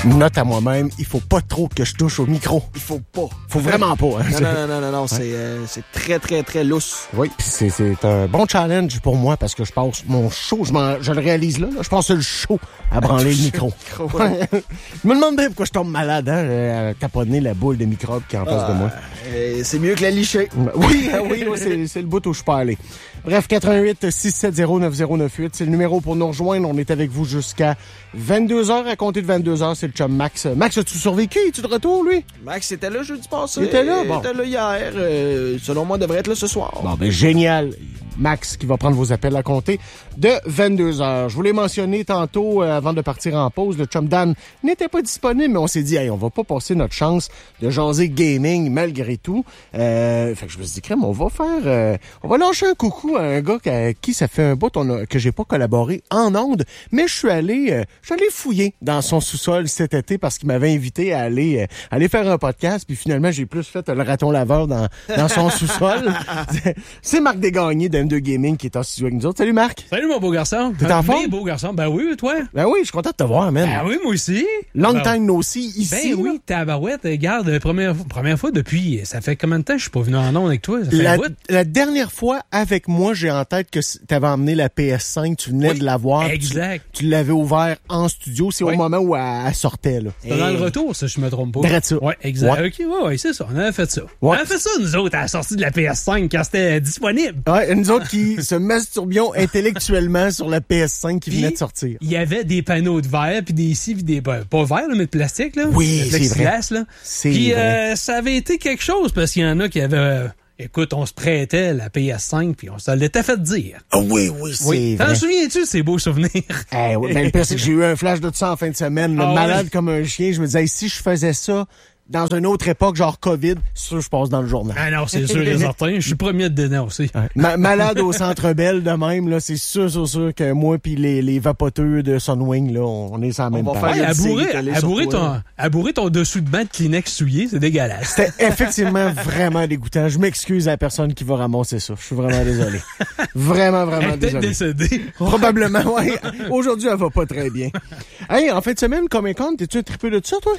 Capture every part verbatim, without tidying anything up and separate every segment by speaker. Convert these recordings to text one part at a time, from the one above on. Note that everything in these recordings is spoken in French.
Speaker 1: Note à moi-même, il faut pas trop que je touche au micro.
Speaker 2: Il faut pas.
Speaker 1: Faut vraiment pas. Hein?
Speaker 2: Non, non, non, non, non, non. Ouais. C'est, euh, c'est très, très, très lousse.
Speaker 1: Oui, pis c'est, c'est un bon challenge pour moi parce que je passe mon show, je, m'en, je le réalise là, là, je passe le show à branler le micro. Ouais. Je me demande bien pourquoi je tombe malade, hein, à taponner la boule de microbes qui est en face
Speaker 2: ah,
Speaker 1: de moi.
Speaker 2: Euh, c'est mieux que la lichée.
Speaker 1: Oui, oui, oui c'est, c'est le bout où je peux aller. Bref, quatre un huit, six sept zéro, neuf zéro neuf huit, c'est le numéro pour nous rejoindre. On est avec vous jusqu'à vingt-deux heures. À compter de vingt-deux heures, c'est le chum Max. Max, as-tu survécu? Es-tu de retour, lui?
Speaker 2: Max était là jeudi passé.
Speaker 1: Il était là, bon.
Speaker 2: Il était là hier. Euh, selon moi, il devrait être là ce soir.
Speaker 1: Bon, ben génial. Max qui va prendre vos appels à compter de vingt-deux heures. Je vous l'ai mentionné tantôt euh, avant de partir en pause. Le chum Dan n'était pas disponible, mais on s'est dit, hey, on va pas passer notre chance de jaser gaming malgré tout. Euh, fait que je me suis dit, crème, on va faire, euh, on va lâcher un coucou à un gars à qui ça fait un bout on a, que j'ai pas collaboré en ondes, mais je suis allé, euh, je suis allé fouiller dans son sous-sol cet été parce qu'il m'avait invité à aller, euh, aller faire un podcast, puis finalement j'ai plus fait le raton laveur dans, dans son sous-sol. C'est Marc Desgagnés de M deux Gaming qui est en studio avec nous autres. Salut Marc!
Speaker 3: Salut mon beau garçon!
Speaker 1: T'es en forme?
Speaker 3: Oui, beau garçon. Ben oui, toi?
Speaker 1: Ben oui, je suis content de te voir, man.
Speaker 3: Ben oui, moi aussi.
Speaker 1: Long
Speaker 3: ben,
Speaker 1: time no see ici.
Speaker 3: Ben oui, tabarouette. Regarde, première, première fois depuis, ça fait combien de temps que je suis pas venu en ondes avec toi? Ça fait
Speaker 1: la,
Speaker 3: un bout.
Speaker 1: la dernière fois avec moi, j'ai en tête que t'avais emmené la P S cinq, tu venais
Speaker 3: oui,
Speaker 1: de l'avoir.
Speaker 3: Exact.
Speaker 1: Tu, tu l'avais ouvert en studio, c'est oui. au moment où elle, elle sortait, là.
Speaker 3: C'était dans le retour, ça, je me trompe pas.
Speaker 1: Drette ça.
Speaker 3: Ouais, exact.
Speaker 1: Ouais.
Speaker 3: OK, ouais, ouais, c'est ça. On avait fait ça.
Speaker 1: Ouais.
Speaker 3: On avait fait ça, nous autres, à la sortie de la P S cinq, quand c'était disponible.
Speaker 1: Ouais, nous autres qui se masturbions intellectuellement sur la P S cinq qui
Speaker 3: puis,
Speaker 1: venait de sortir.
Speaker 3: Il y avait des panneaux de verre, puis des ici, puis des... Ben, pas verre, là, mais de plastique, là.
Speaker 1: Oui, c'est vrai.
Speaker 3: Là.
Speaker 1: C'est
Speaker 3: puis,
Speaker 1: vrai.
Speaker 3: euh, ça avait été quelque chose, parce qu'il y en a qui avaient... Euh, écoute, on se prêtait la P S cinq, puis on se l'était fait dire.
Speaker 1: Oh oui, oui, c'est
Speaker 3: oui.
Speaker 1: vrai.
Speaker 3: T'en souviens-tu de ces beaux souvenirs?
Speaker 1: Eh, oui, ben, le pire, c'est que j'ai eu un flash de ça en fin de semaine. Là,
Speaker 3: ah,
Speaker 1: malade
Speaker 3: oui.
Speaker 1: comme un chien. Je me disais, hey, si je faisais ça dans une autre époque, genre COVID, c'est sûr je passe dans le journal.
Speaker 3: Ah non, c'est sûr et certain. Je suis premier dedans aussi.
Speaker 1: Ouais. Ma- malade au Centre Bell de même, là, c'est sûr, sûr, sûr que moi puis les, les vapoteux de Sunwing, là, on, on est sur la même page.
Speaker 3: Ouais, à bourrer, à bourrer ton, à bourrer ton dessous de bain de Kleenex souillé, c'est dégueulasse.
Speaker 1: C'était effectivement vraiment dégoûtant. Je m'excuse à la personne qui va ramasser ça. Je suis vraiment désolé. Vraiment, vraiment
Speaker 3: elle est
Speaker 1: désolé.
Speaker 3: décédée.
Speaker 1: Probablement, oui. Aujourd'hui, elle va pas très bien. Hey, en fin de semaine, Comic Con, t'es-tu un tripeux de ça, toi?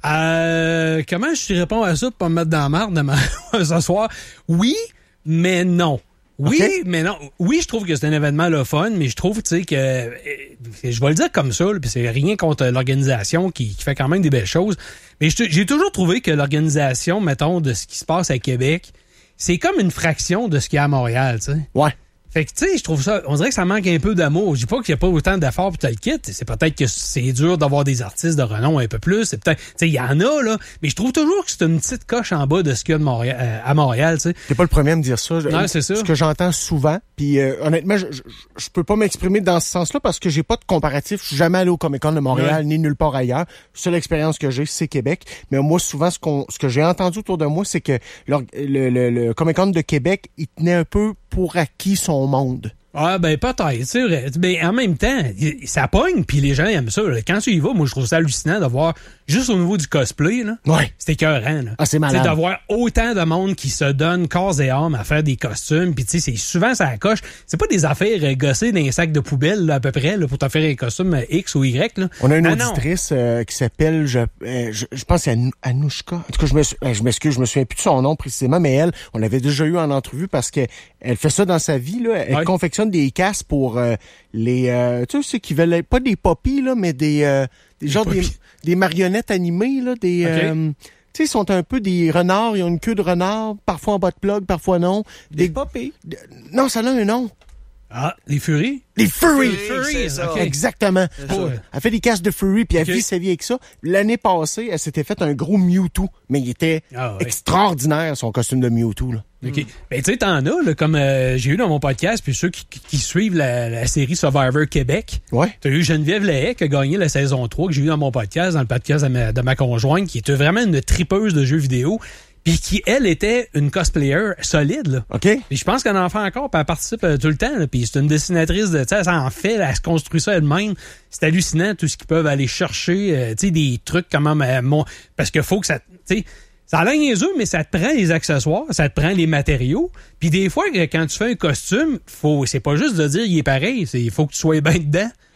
Speaker 3: Euh, comment je te réponds à ça pour pas me mettre dans la marde demain, ce soir? Oui, mais non. Oui, okay. mais non. Oui, je trouve que c'est un événement le fun, mais je trouve, tu sais, que je vais le dire comme ça, puis c'est rien contre l'organisation qui, qui fait quand même des belles choses. Mais j'ai toujours trouvé que l'organisation, mettons, de ce qui se passe à Québec, c'est comme une fraction de ce qu'il y a à Montréal, tu sais.
Speaker 1: Ouais.
Speaker 3: Fait que, tu sais, je trouve ça, on dirait que ça manque un peu d'amour. Je dis pas qu'il n'y a pas autant d'efforts pour te le quitter. C'est peut-être que c'est dur d'avoir des artistes de renom un peu plus. C'est peut-être, tu sais, il y en a, là. Mais je trouve toujours que c'est une petite coche en bas de ce qu'il y a de Montréal, euh, à Montréal, tu sais.
Speaker 1: T'es pas le premier à me dire ça.
Speaker 3: Non, c'est ça.
Speaker 1: Ce que j'entends souvent. Puis, euh, honnêtement, je, je, je peux pas m'exprimer dans ce sens-là parce que j'ai pas de comparatif. Je suis jamais allé au Comic-Con de Montréal, ouais. ni nulle part ailleurs. La seule expérience que j'ai, c'est Québec. Mais moi, souvent, ce qu'on, ce que j'ai entendu autour de moi, c'est que le, le, le, le Comic-Con de Québec, il tenait un peu pour acquis son monde.
Speaker 3: Ah, ben, peut-être, c'est vrai. Mais en même temps, ça pogne, puis les gens aiment ça. Là. Quand tu y vas, moi, je trouve ça hallucinant de voir, juste au niveau du cosplay, là.
Speaker 1: Ouais.
Speaker 3: C'est écœurant, là.
Speaker 1: Ah, c'est malade.
Speaker 3: C'est d'avoir autant de monde qui se donne corps et âme à faire des costumes, puis tu sais, c'est souvent ça coche. C'est pas des affaires gossées dans un sac de poubelle, là, à peu près, là, pour t'en faire un costume X ou Y, là.
Speaker 1: On a une
Speaker 3: ah,
Speaker 1: auditrice euh, qui s'appelle, je, euh, je, je pense, c'est Anouchka. En tout cas, je me, je m'excuse, je me souviens plus de son nom précisément, mais elle, on l'avait déjà eu en entrevue parce que elle fait ça dans sa vie, là. Elle ouais. confectionne des casques pour euh, les, euh, tu sais, ceux qui veulent pas des poppies, là, mais des, euh, des genres des, des marionnettes animées, là, des, okay. euh, tu sais, ils sont un peu des renards, ils ont une queue de renard, parfois en bas de plug, parfois non.
Speaker 3: Des, des poppies?
Speaker 1: De, non, ça a un nom.
Speaker 3: Ah, les Furies?
Speaker 1: Les Furies!
Speaker 3: Les Furies, c'est
Speaker 1: okay. Exactement.
Speaker 3: Oh,
Speaker 1: elle fait des casques de Fury, puis elle okay. vit sa vie avec ça. L'année passée, elle s'était fait un gros Mewtwo, mais il était ah, ouais. extraordinaire, son costume de Mewtwo, là.
Speaker 3: OK. Mm. Ben, tu sais, t'en as, là, comme euh, j'ai eu dans mon podcast, puis ceux qui, qui, qui suivent la, la série Survivor Québec.
Speaker 1: Ouais.
Speaker 3: T'as eu Geneviève Lahaye qui a gagné la saison trois, que j'ai eu dans mon podcast, dans le podcast de ma, de ma conjointe, qui était vraiment une tripeuse de jeux vidéo. Puis qui, elle, était une cosplayer solide, là.
Speaker 1: OK.
Speaker 3: Puis je pense qu'elle en fait encore, puis elle participe euh, tout le temps, là. Puis c'est une dessinatrice de, tu sais, elle en fait, elle se construit ça elle-même. C'est hallucinant, tout ce qu'ils peuvent aller chercher, euh, tu sais, des trucs comment, euh, mon, parce que faut que ça, tu sais, ça a l'air niaiseux, mais ça te prend les accessoires, ça te prend les matériaux. Puis des fois, quand tu fais un costume, faut, c'est pas juste de dire il est pareil, c'est, il faut que tu sois bien dedans.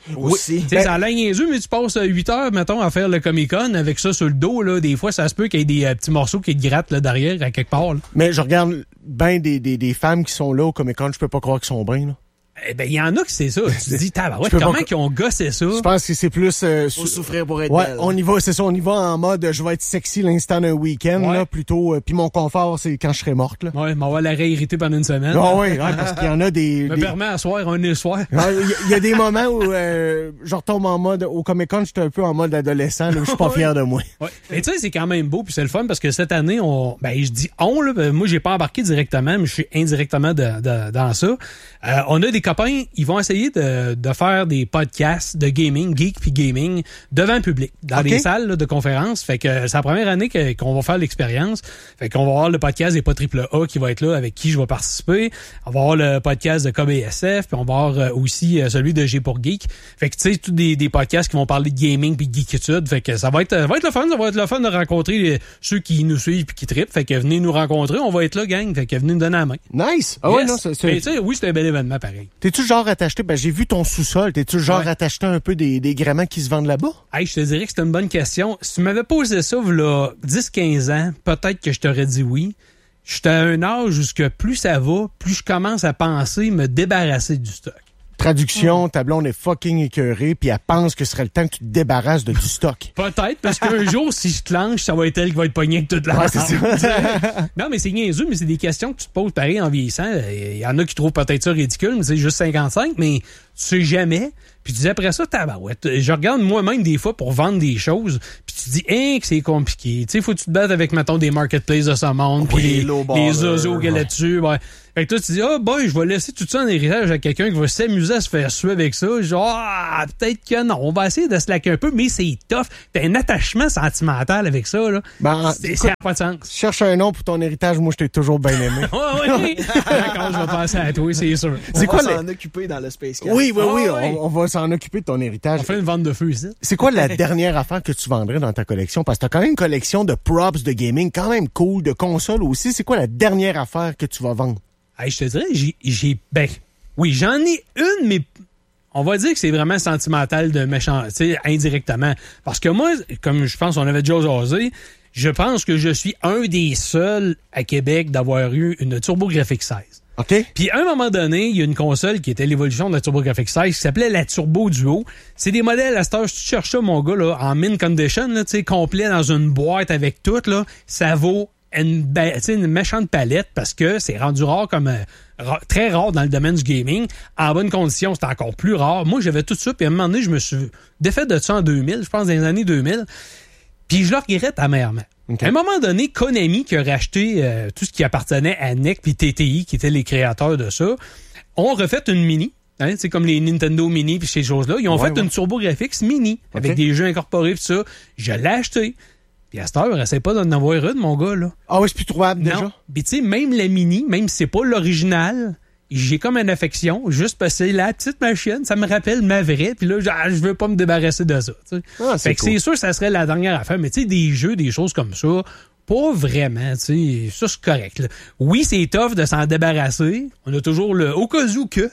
Speaker 2: Aussi.
Speaker 3: Tu sais, ça a l'air niaiseux, mais tu passes huit heures, mettons, à faire le Comic-Con avec ça sur le dos, là. Des fois, ça se peut qu'il y ait des euh, petits morceaux qui te grattent, là, derrière, à quelque part, là.
Speaker 1: Mais je regarde ben des, des, des femmes qui sont là au Comic-Con, je peux pas croire qu'ils sont bruns, là.
Speaker 3: Eh ben, il y en a qui c'est ça. Tu te dis, tabarouette,
Speaker 1: Je peux
Speaker 3: comment
Speaker 1: pas-
Speaker 3: qu'ils ont gossé ça?
Speaker 1: Je pense que c'est plus... euh,
Speaker 2: Faut
Speaker 1: su-
Speaker 2: souffrir pour être
Speaker 1: Ouais,
Speaker 2: belle.
Speaker 1: on y va, c'est ça, on y va en mode je vais être sexy l'instant d'un week-end,
Speaker 3: Ouais.
Speaker 1: là, plutôt. euh, Puis mon confort, c'est quand je serai morte, là.
Speaker 3: Ouais, m'en va la réirriter pendant une semaine.
Speaker 1: Ah oui, ouais, parce qu'il y en a des...
Speaker 3: Me
Speaker 1: des-
Speaker 3: permet à soir, un nez soir.
Speaker 1: Ouais, Il y, a- il y a des moments où euh, je retombe en mode... Au Comic-Con, j'étais un peu en mode adolescent, là, où je suis pas fier de moi.
Speaker 3: Ouais. Mais tu sais, c'est quand même beau, puis c'est le fun parce que cette année, on, ben je dis on là, ben, moi j'ai pas embarqué directement, mais je suis indirectement de- de- dans ça. Euh, on a des copains, ils vont essayer de, de faire des podcasts de gaming, geek puis gaming devant le public, dans
Speaker 1: Ok.
Speaker 3: des salles là, de conférences. Fait que c'est la première année que- qu'on va faire l'expérience. Fait qu'on va avoir le podcast des pas triple A qui va être là, avec qui je vais participer. On va avoir le podcast de K B S F, puis on va avoir euh, aussi euh, celui de G pour Geek. Fait que tu sais, tous des, des podcasts qui vont parler de gaming puis de geekitude. Fait que ça va être, ça va être le fun, ça va être le fun de rencontrer les- ceux qui nous suivent puis qui trippent. Fait que venez nous rencontrer, on va être là, gang. Fait que venez nous donner la main.
Speaker 1: Nice! Ah ouais,
Speaker 3: Yes.
Speaker 1: non, c'est... c'est-
Speaker 3: Mais tu sais, oui, c'est un bel événement pareil.
Speaker 1: T'es-tu le genre à t'acheter... Ben, j'ai vu ton sous-sol. T'es-tu le genre
Speaker 3: Ouais.
Speaker 1: à t'acheter un peu des, des gréements qui se vendent là-bas?
Speaker 3: Hey, je te dirais que c'est une bonne question. Si tu m'avais posé ça, là, dix quinze ans, peut-être que je t'aurais dit oui. Je suis à un âge où ce que plus ça va, plus je commence à penser me débarrasser du stock.
Speaker 1: Traduction, ta blonde est fucking écœurée, puis elle pense que ce serait le temps que tu te débarrasses de du stock.
Speaker 3: Peut-être, parce qu'un jour, si je te lance, ça va être elle qui va être pognée avec toute la
Speaker 1: Ouais, c'est ça.
Speaker 3: Non, mais c'est niaiseux, mais c'est des questions que tu te poses pareil en vieillissant. Il y en a qui trouvent peut-être ça ridicule, mais c'est juste cinquante-cinq, mais tu sais jamais. Puis tu dis après ça, tabarouette. Je regarde moi-même des fois pour vendre des choses, puis tu dis, hein, que c'est compliqué. Tu sais, faut que tu te battes avec, mettons, des marketplaces de ce monde, puis
Speaker 2: Oui,
Speaker 3: les,
Speaker 2: low
Speaker 3: les
Speaker 2: baller,
Speaker 3: oiseaux qu'il y a
Speaker 2: ouais.
Speaker 3: là-dessus. Ouais. Fait que toi, tu dis, ah, boy, je vais laisser tout ça en héritage à quelqu'un qui va s'amuser à se faire suer avec ça. Genre, ah, peut-être que non. On va essayer de se laquer un peu, mais c'est tough. T'as un attachement sentimental avec ça, là.
Speaker 1: Ben,
Speaker 3: C'est-
Speaker 1: écoute,
Speaker 3: ça n'a pas de sens.
Speaker 1: cherche un nom pour ton héritage, moi, je t'ai toujours bien aimé.
Speaker 3: Ouais, ouais. D'accord, je vais passer à toi, c'est sûr.
Speaker 2: On
Speaker 1: C'est
Speaker 2: va
Speaker 1: quoi
Speaker 2: s'en
Speaker 1: le-
Speaker 2: occuper dans le Space Camp.
Speaker 1: Oui, oui, oui,
Speaker 3: Ah ouais.
Speaker 1: on, on va s'en occuper de ton héritage.
Speaker 3: On fait une vente de feu ici.
Speaker 1: C'est quoi la dernière affaire que tu vendrais dans ta collection? Parce que t'as quand même une collection de props de gaming, quand même cool, de consoles aussi. C'est quoi la dernière affaire que tu vas vendre?
Speaker 3: Hey, je te dirais, j'ai, j'ai, ben, oui, j'en ai une, mais on va dire que c'est vraiment sentimental de méchant, tu sais, indirectement. Parce que moi, comme je pense qu'on avait déjà osé, je pense que je suis un des seuls à Québec d'avoir eu une TurboGrafx seize.
Speaker 1: OK?
Speaker 3: Puis à un moment donné, il y a une console qui était l'évolution de la TurboGrafx seize qui s'appelait la Turbo Duo. C'est des modèles à cette heure, si tu cherches ça, mon gars, là, en mint condition, là, tu sais, complet dans une boîte avec tout, là, ça vaut une, ba- tu sais, une méchante palette parce que c'est rendu rare comme euh, ra- très rare dans le domaine du gaming. En bonne condition, c'est encore plus rare. Moi, j'avais tout ça, puis à un moment donné, je me suis défait de ça en deux mille, je pense dans les années deux mille. Puis je le regrette amèrement.
Speaker 1: OK.
Speaker 3: À un moment donné, Konami, qui a racheté euh, tout ce qui appartenait à N E C puis T T I, qui étaient les créateurs de ça, ont refait une mini. Hein, c'est comme les Nintendo Mini puis ces choses-là. Ils ont
Speaker 1: Ouais,
Speaker 3: fait
Speaker 1: ouais.
Speaker 3: une TurboGrafx Mini avec
Speaker 1: OK.
Speaker 3: des jeux incorporés pis ça. Je l'ai acheté. Puis à cette heure, essaie pas d'en avoir une, mon gars, là.
Speaker 1: Ah oui, c'est plus trouvable déjà?
Speaker 3: Non. Puis tu sais, même la Mini, même si c'est pas l'original, j'ai comme une affection, juste parce que c'est la petite machine, ça me rappelle ma vraie, puis là, genre, je veux pas me débarrasser de ça. Tu sais.
Speaker 1: Ah, c'est
Speaker 3: fait que
Speaker 1: cool.
Speaker 3: c'est sûr que ça serait la dernière affaire, mais tu sais, des jeux, des choses comme ça, pas vraiment, tu sais, ça c'est correct. Là. Oui, c'est tough de s'en débarrasser, on a toujours le au cas où que,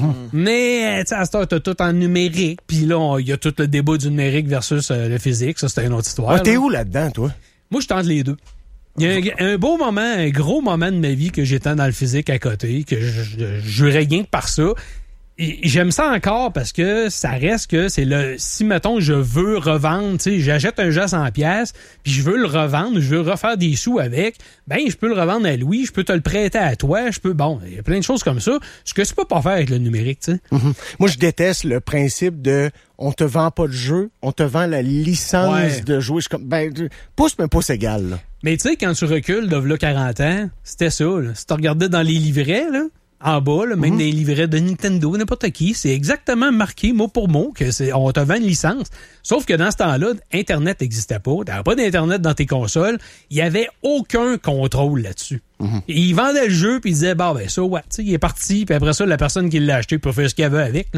Speaker 3: mais tu sais, à cette heure, t'as tout en numérique, puis là, il y a tout le débat du numérique versus euh, le physique, ça c'est une autre histoire.
Speaker 1: Ah, t'es
Speaker 3: là.
Speaker 1: où là-dedans, toi?
Speaker 3: Moi, je tente les deux. Il y a un, un beau moment, un gros moment de ma vie que j'étais dans le physique à côté, que je, je, je jurais rien que par ça. Et j'aime ça encore parce que ça reste que c'est le... Si, mettons, je veux revendre, tu sais, j'achète un jeu à cent piastres, puis je veux le revendre, je veux refaire des sous avec, ben, je peux le revendre à Louis, je peux te le prêter à toi, je peux... Bon, il y a plein de choses comme ça. Ce que tu peux pas faire avec le numérique, tu sais.
Speaker 1: Mhm. Moi, je déteste le principe de on te vend pas de jeu, on te vend la licence
Speaker 3: Ouais.
Speaker 1: de jouer. Je suis comme, ben, pouce, mais pouce égal, là.
Speaker 3: Mais tu sais, quand tu recules de là quarante ans, c'était ça. Là. Si tu regardais dans les livrets, là, en bas, là, même
Speaker 1: Mhm.
Speaker 3: dans les livrets de Nintendo, n'importe qui, c'est exactement marqué mot pour mot que c'est on te vend une licence. Sauf que dans ce temps-là, Internet n'existait pas. T'avais pas d'Internet dans tes consoles. Il y avait aucun contrôle là-dessus. Et ils vendaient le jeu puis ils disaient, bah ben ça, ouais, tu sais, il est parti. Puis après ça, la personne qui l'a acheté peut faire ce qu'elle veut avec. Là.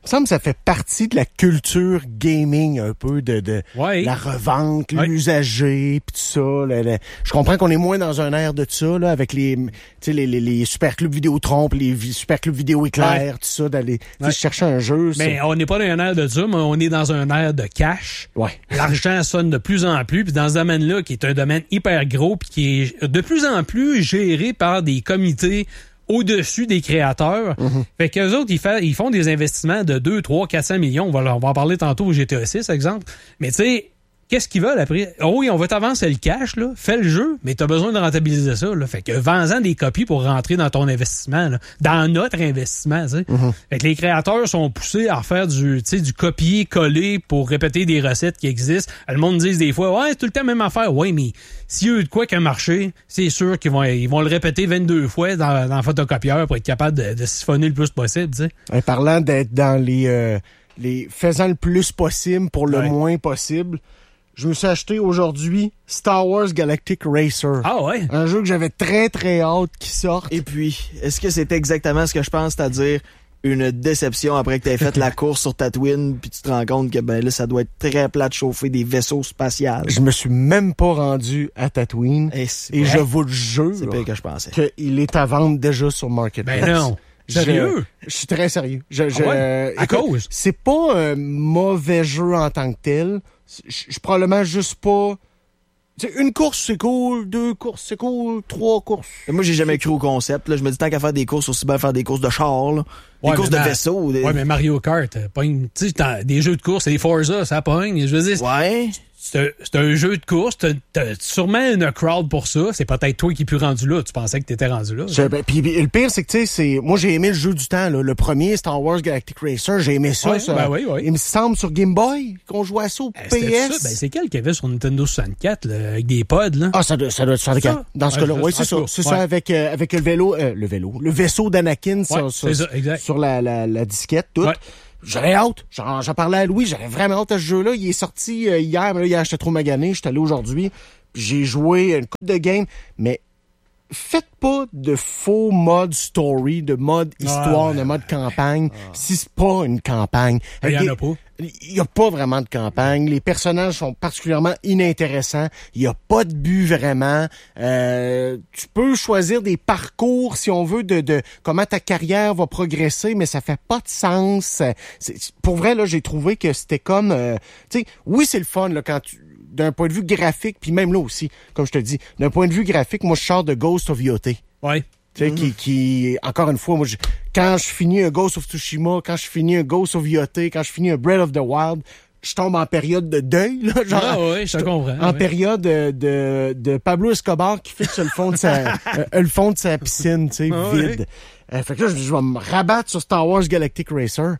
Speaker 1: me semble que ça fait partie de la culture gaming un peu, de, de
Speaker 3: ouais.
Speaker 1: la revente,
Speaker 3: ouais.
Speaker 1: l'usager, puis tout ça. Le, le, je comprends qu'on est moins dans un air de ça, là, avec les, les, les, les super clubs Vidéotron, les super clubs vidéo éclair,
Speaker 3: ouais.
Speaker 1: tout ça, d'aller
Speaker 3: ouais.
Speaker 1: chercher un jeu.
Speaker 3: Mais
Speaker 1: ça.
Speaker 3: on n'est pas dans un air de ça, mais on est dans un air de cash.
Speaker 1: Ouais.
Speaker 3: L'argent sonne de plus en plus, puis dans ce domaine-là, qui est un domaine hyper gros, puis qui est de plus en plus géré par des comités au-dessus des créateurs. Mm-hmm. Fait qu'eux autres, ils, fait, ils font des investissements de deux, trois, quatre cents millions. On va, on va en parler tantôt au G T A six, exemple. Mais tu sais, qu'est-ce qu'ils veulent après? Oh oui, on va t'avancer le cash, là. Fais le jeu, mais t'as besoin de rentabiliser ça, là. Fait que vends-en des copies pour rentrer dans ton investissement, là. Dans notre investissement, tu sais. Mm-hmm. Fait que les créateurs sont poussés à faire du, tu sais, du copier-coller pour répéter des recettes qui existent. Le monde dit des fois, ouais, c'est tout le temps la même affaire. Ouais, mais s'il y a eu de quoi qu'un marché, c'est sûr qu'ils vont, ils vont le répéter vingt-deux fois dans, dans le photocopieur pour être capable de, de siphonner le plus possible, tu sais.
Speaker 1: En parlant d'être dans les, euh, les faisant le plus possible pour le
Speaker 3: ouais.
Speaker 1: moins possible, je me suis acheté aujourd'hui Star Wars Galactic Racer.
Speaker 3: Ah ouais?
Speaker 1: Un jeu que j'avais très, très hâte qu'il sorte.
Speaker 2: Et puis, est-ce que c'est exactement ce que je pense, c'est-à-dire une déception après que tu aies fait la course sur Tatooine, puis tu te rends compte que ben là, ça doit être très plat de chauffer des vaisseaux spatiaux.
Speaker 1: Je me suis même pas rendu à Tatooine.
Speaker 2: Et,
Speaker 1: et je vous le jure
Speaker 2: c'est pire que je pensais.
Speaker 1: qu'il est à vendre déjà sur Marketplace.
Speaker 3: Ben non. Sérieux?
Speaker 1: Je, je suis très sérieux. Je, je,
Speaker 3: ah ouais? euh, à
Speaker 1: écoute,
Speaker 3: cause?
Speaker 1: C'est pas un mauvais jeu en tant que tel. Je suis probablement juste pas... T'sais, une course, c'est cool. Deux courses, c'est cool. Trois courses.
Speaker 2: Et moi, j'ai jamais cru au concept. Là. Je me dis, tant qu'à faire des courses, aussi bien faire des courses de char, là. Des
Speaker 3: ouais,
Speaker 2: courses de
Speaker 3: dans...
Speaker 2: vaisseau. Des...
Speaker 3: Ouais, mais Mario Kart, pogne, tu sais, des jeux de course, c'est des Forza, ça pogne. Je veux dire,
Speaker 2: ouais.
Speaker 3: C'est un, c'est un jeu de course, t'as, t'as sûrement une crowd pour ça. C'est peut-être toi qui es plus rendu là. Tu pensais que t'étais rendu là.
Speaker 1: Je, ben, puis le pire, c'est que, tu sais, c'est, moi, j'ai aimé le jeu du temps, là. Le premier, Star Wars Galactic Racer, j'ai aimé ça.
Speaker 3: Ouais,
Speaker 1: ça.
Speaker 3: Ben oui, oui.
Speaker 1: Il me semble sur Game Boy qu'on jouait à ça au
Speaker 3: ben,
Speaker 1: P S.
Speaker 3: Ça? Ben, c'est quel qu'il y avait sur Nintendo soixante-quatre, là, avec des pods, là?
Speaker 1: Ah, ça doit, ça doit être soixante-quatre. Dans ce ouais, cas-là, oui, c'est ça. C'est ouais. ça, avec, euh, avec le vélo, euh, le vélo, le vaisseau d'Anakin
Speaker 3: ouais,
Speaker 1: sur, sur,
Speaker 3: ça,
Speaker 1: sur la, la, la disquette, tout. Ouais. J'avais hâte. J'en, j'en parlais à Louis. J'avais vraiment hâte à ce jeu-là. Il est sorti euh, hier, mais là, hier, j'étais trop magané. J'étais allé aujourd'hui. Puis j'ai joué une couple de games. Mais faites pas de faux mode story, de mode histoire, ah, ouais, de mode ouais, campagne, ah. si c'est pas une campagne.
Speaker 3: Il y en a pas.
Speaker 1: Il y a pas vraiment de campagne. Les personnages sont particulièrement inintéressants. Il y a pas de but vraiment. Euh, tu peux choisir des parcours, si on veut, de, de comment ta carrière va progresser, mais ça fait pas de sens. C'est, pour vrai, là, j'ai trouvé que c'était comme... Euh, tu sais, oui, c'est le fun, là, quand tu... d'un point de vue graphique, puis même là aussi, comme je te dis, d'un point de vue graphique, moi, je sors de Ghost of Yotei.
Speaker 3: Ouais.
Speaker 1: Tu sais, mmh. qui, qui, encore une fois, moi, je, quand je finis un Ghost of Tsushima, quand je finis un Ghost of Yotei, quand je finis un Breath of the Wild, je tombe en période de deuil, là, genre.
Speaker 3: Ah oui, je te comprends.
Speaker 1: En
Speaker 3: oui.
Speaker 1: période de, de, de Pablo Escobar qui fixe le fond de sa, euh, le fond de sa piscine, tu sais, ah vide. Oui. Euh, fait que là, je, je vais me rabattre sur Star Wars Galactic Racer.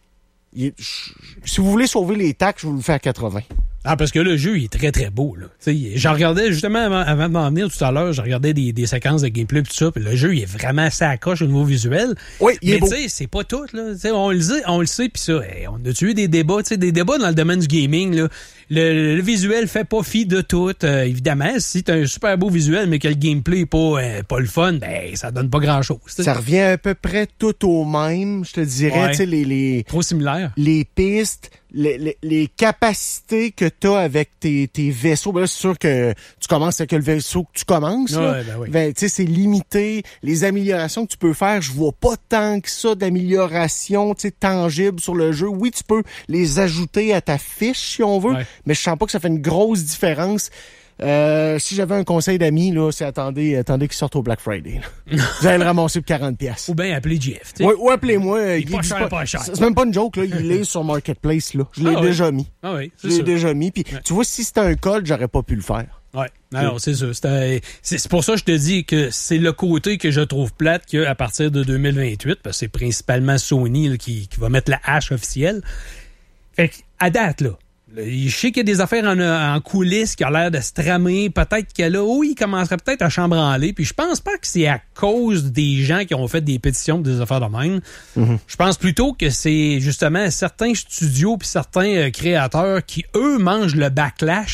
Speaker 1: Il, je, si vous voulez sauver les taxes, je vous le fais à quatre-vingts.
Speaker 3: Ah, parce que le jeu, il est très, très beau, là. T'sais, j'en regardais, justement, avant, avant de m'en venir tout à l'heure, je regardais des, des séquences de gameplay et tout ça, puis le jeu, il est vraiment assez accroche au niveau visuel.
Speaker 1: Oui, il
Speaker 3: mais
Speaker 1: est beau.
Speaker 3: Mais tu sais, c'est pas tout, là. T'sais, on le sait, on le sait, puis ça, hey, on a eu des débats, tu sais, des débats dans le domaine du gaming, là. Le, le visuel fait pas fi de tout. Euh, évidemment, si t'as un super beau visuel, mais que le gameplay est pas, euh, pas le fun, ben, ça donne pas grand-chose. T'sais.
Speaker 1: Ça revient à peu près tout au même, je te dirais,
Speaker 3: ouais.
Speaker 1: tu sais, les, les...
Speaker 3: Trop similaire.
Speaker 1: Les pistes, les, les, les capacités que t'as avec tes, tes vaisseaux. Ben là, c'est sûr que tu commences avec le vaisseau que tu commences, là.
Speaker 3: Ouais, ben oui.
Speaker 1: Ben, tu sais, c'est limité. Les améliorations que tu peux faire, je vois pas tant que ça d'améliorations, tu sais, tangibles sur le jeu. Oui, tu peux les ajouter à ta fiche, si on veut, ouais. mais je sens pas que ça fait une grosse différence. Euh, si j'avais un conseil d'amis, là, c'est attendez, attendez qu'il sorte au Black Friday. Vous allez le ramasser pour quarante piastres.
Speaker 3: Ou bien appelez Jeff, tu sais.
Speaker 1: Ouais, ou appelez-moi.
Speaker 3: Il est pas cher, pas, pas cher.
Speaker 1: C'est même pas une joke, là. Il est sur Marketplace, là. Je l'ai
Speaker 3: ah,
Speaker 1: déjà
Speaker 3: oui.
Speaker 1: mis.
Speaker 3: Ah oui, c'est
Speaker 1: Je l'ai
Speaker 3: ça.
Speaker 1: déjà mis. Puis,
Speaker 3: ouais.
Speaker 1: tu vois, si c'était un code, j'aurais pas pu le faire.
Speaker 3: Ouais. Non, c'est ça. C'est, c'est pour ça que je te dis que c'est le côté que je trouve plate qu'à partir de deux mille vingt-huit, parce que c'est principalement Sony là, qui, qui va mettre la hache officielle. Fait qu'à date, là, je sais qu'il y a des affaires en, en coulisses qui ont l'air de se tramer. Peut-être que là, oui, il commencerait peut-être à chambranler. Puis je pense pas que c'est à cause des gens qui ont fait des pétitions pour des affaires de même. Mm-hmm. Je pense plutôt que c'est justement certains studios puis certains euh, créateurs qui, eux, mangent le backlash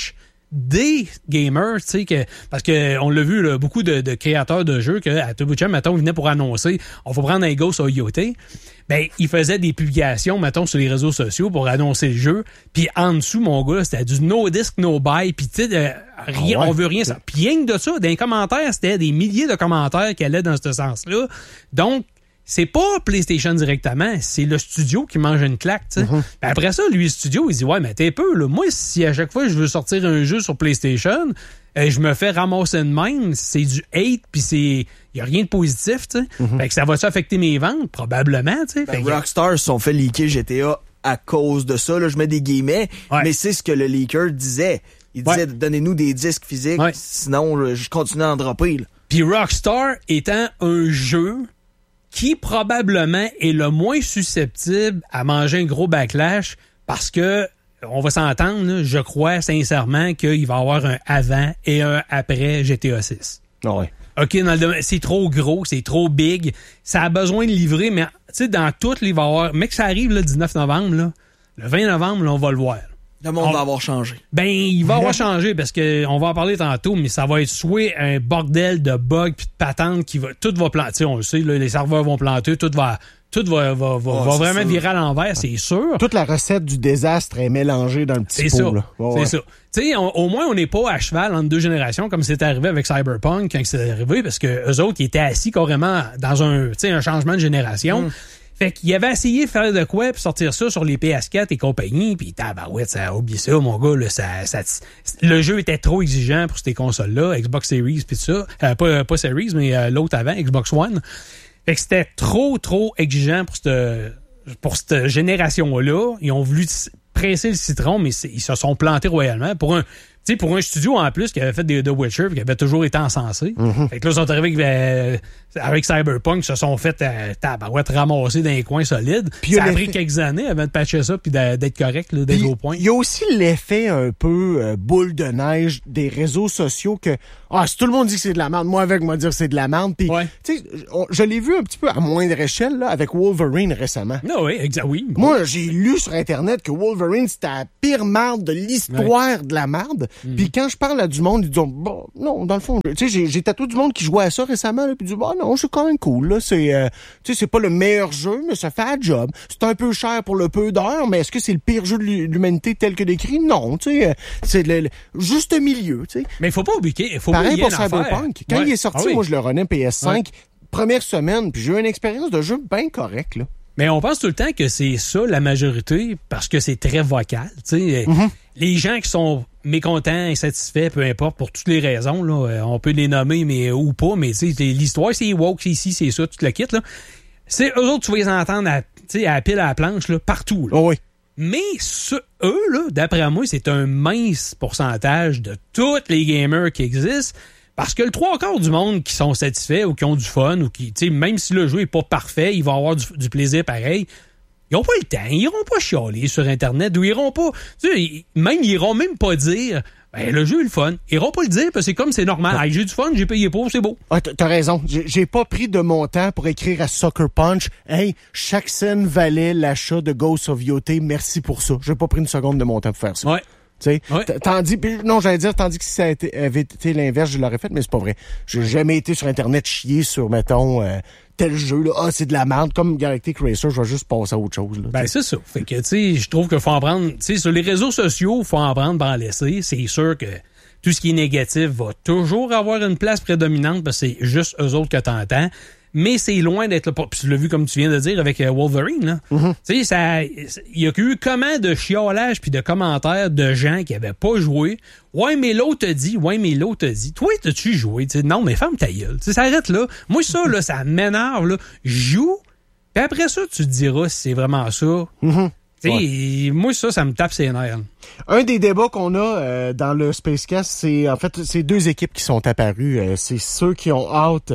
Speaker 3: des gamers, tu sais, que, parce que on l'a vu, là, beaucoup de, de créateurs de jeux que, à tout bout de champ, mettons, ils venaient pour annoncer, on va prendre un Ghost of Yotei. Ben, ils faisaient des publications, mettons, sur les réseaux sociaux pour annoncer le jeu. Puis en dessous, mon gars, c'était du no disc, no buy. Puis tu sais, euh, rien, ah ouais. on veut rien. Ça. Puis rien que de ça, dans les commentaires, c'était des milliers de commentaires qui allaient dans ce sens-là. Donc, c'est pas PlayStation directement, c'est le studio qui mange une claque, tu sais. Mm-hmm. Ben après ça, lui, le studio, il dit, ouais, mais t'es peu, là. Moi, si à chaque fois je veux sortir un jeu sur PlayStation, euh, je me fais ramasser de même, c'est du hate, puis c'est... Il n'y a rien de positif, tu sais. Mm-hmm. Fait que ça va-tu affecter mes ventes? Probablement, tu sais.
Speaker 2: Ben, Rockstar se sont fait leaker G T A à cause de ça, là. Je mets des guillemets, ouais. mais c'est ce que le leaker disait. Il disait, ouais. donnez-nous des disques physiques, ouais. sinon, je continue à en dropper, là.
Speaker 3: Puis Rockstar étant un jeu qui probablement est le moins susceptible à manger un gros backlash parce que, on va s'entendre, là, je crois sincèrement qu'il va y avoir un avant et un après G T A six.
Speaker 1: Ah ouais.
Speaker 3: OK, dans le domaine, c'est trop gros, c'est trop big, ça a besoin de livrer, mais tu sais, dans tout, il va y avoir... Mais que ça arrive le dix-neuf novembre, là, le vingt novembre, là, on va le voir.
Speaker 2: Le monde on, va avoir changé.
Speaker 3: Ben, il va avoir changé parce que on va en parler tantôt, mais ça va être soit un bordel de bugs puis de patentes qui va, tout va planter. On le sait, là, les serveurs vont planter, tout va, tout va, va, va, oh, va vraiment sûr. virer à l'envers, c'est sûr.
Speaker 1: Toute la recette du désastre est mélangée dans le petit
Speaker 3: c'est
Speaker 1: pot.
Speaker 3: Ça.
Speaker 1: Là. Oh,
Speaker 3: c'est
Speaker 1: ouais.
Speaker 3: ça. Tu sais, au moins, on n'est pas à cheval entre deux générations comme c'est arrivé avec Cyberpunk quand c'est arrivé parce que eux autres, ils étaient assis carrément dans un, tu sais, un changement de génération. Mm. Fait qu'il avait essayé de faire de quoi puis sortir ça sur les P S quatre et compagnie, puis tabarouette, ça a oublié ça, mon gars, là, ça, ça, le jeu était trop exigeant pour ces consoles-là, Xbox Series puis tout ça, euh, pas, pas Series, mais euh, l'autre avant, Xbox One. Fait que c'était trop, trop exigeant pour cette, pour cette génération-là. Ils ont voulu presser le citron, mais ils se sont plantés royalement pour un... Tu sais, pour un studio en plus qui avait fait des The Witcher et qui avait toujours été encensé. Mm-hmm. Fait que là, ils sont arrivés avec, euh, avec Cyberpunk, ils se sont fait euh, tabarouette ramasser dans les coins solides. Puis ça a pris quelques années avant de patcher ça puis d'être correct, là, d'être au point.
Speaker 1: Il y a aussi l'effet un peu euh, boule de neige des réseaux sociaux que ah, si tout le monde dit que c'est de la merde, moi avec moi dire que c'est de la merde. Puis, ouais. tu sais, je l'ai vu un petit peu à moindre échelle là, avec Wolverine récemment.
Speaker 3: Non, oui, exact, oui.
Speaker 1: Moi, j'ai lu sur Internet que Wolverine, c'était la pire merde de l'histoire ouais. de la merde. Mm. Puis quand je parle à du monde, ils disent bon, non, dans le fond, tu sais, j'ai, j'ai tatoué du monde qui jouait à ça récemment, là, puis ils disent bon, non, c'est quand même cool, là, c'est, euh, tu sais, c'est pas le meilleur jeu, mais ça fait un job. C'est un peu cher pour le peu d'heures, mais est-ce que c'est le pire jeu de l'humanité tel que décrit? Non, tu sais, c'est le, le juste milieu, tu sais.
Speaker 3: Mais il faut pas oublier, il faut
Speaker 1: pareil pour Cyberpunk. Quand
Speaker 3: ouais.
Speaker 1: il est sorti, ah oui. moi je le runais P S cinq, ouais. première semaine, puis j'ai eu une expérience de jeu bien correcte, là.
Speaker 3: Mais on pense tout le temps que c'est ça la majorité parce que c'est très vocal. Tu sais, mm-hmm. les gens qui sont mécontents, insatisfaits, peu importe, pour toutes les raisons, là, on peut les nommer mais ou pas, mais tu sais, l'histoire c'est woke, c'est ici, c'est ça, tu te le quittes là. C'est eux autres, tu vas les entendre à, tu sais, à la pile à la planche là, partout. Là.
Speaker 1: Oh oui.
Speaker 3: Mais ce, eux là, d'après moi, c'est un mince pourcentage de tous les gamers qui existent. Parce que le trois quarts du monde qui sont satisfaits ou qui ont du fun ou qui, tu sais, même si le jeu est pas parfait, ils vont avoir du, du plaisir pareil. Ils ont pas le temps, ils iront pas chialer sur Internet ou ils iront pas, tu sais, même ils iront même pas dire, ben le jeu est le fun. Ils iront pas le dire parce que c'est comme c'est normal. Ah. Hey, j'ai du fun, j'ai payé pour, c'est beau.
Speaker 1: Ah, t'as raison. J'ai, j'ai pas pris de mon temps pour écrire à Sucker Punch. Hey, chaque scène valait l'achat de Ghost of Yotei. Merci pour ça. J'ai pas pris une seconde de mon temps pour faire ça.
Speaker 3: Ouais.
Speaker 1: Tu sais, ouais. tandis, non, j'allais dire, tandis que si ça été, avait été l'inverse, je l'aurais fait, mais c'est pas vrai. J'ai jamais été sur Internet chier sur, mettons, euh, tel jeu, là, ah, c'est de la merde, comme Galactic Racer, je vais juste passer à autre chose, là.
Speaker 3: Ben, c'est ça. Fait que, tu sais, je trouve qu'il faut en prendre, tu sais, sur les réseaux sociaux, faut en prendre, en laisser. C'est sûr que tout ce qui est négatif va toujours avoir une place prédominante parce que c'est juste eux autres que t'entends. Mais c'est loin d'être là. Puis tu l'as vu comme tu viens de dire avec Wolverine, là. Mm-hmm. Tu sais, ça, il y a eu comment de chiolage puis de commentaires de gens qui avaient pas joué. Ouais, mais l'autre te dit, ouais, mais l'autre te dit. Toi, t'as-tu joué? T'sais, non, mais ferme ta gueule. T'sais, ça arrête là. Moi, ça, là, ça m'énerve, là. Joue, puis après ça, tu te diras si c'est vraiment ça.
Speaker 1: Mm-hmm.
Speaker 3: Ouais. Moi, ça, ça me tape ses nerfs.
Speaker 1: Un des débats qu'on a euh, dans le Spacecast, c'est en fait, c'est deux équipes qui sont apparues. Euh, c'est ceux qui ont hâte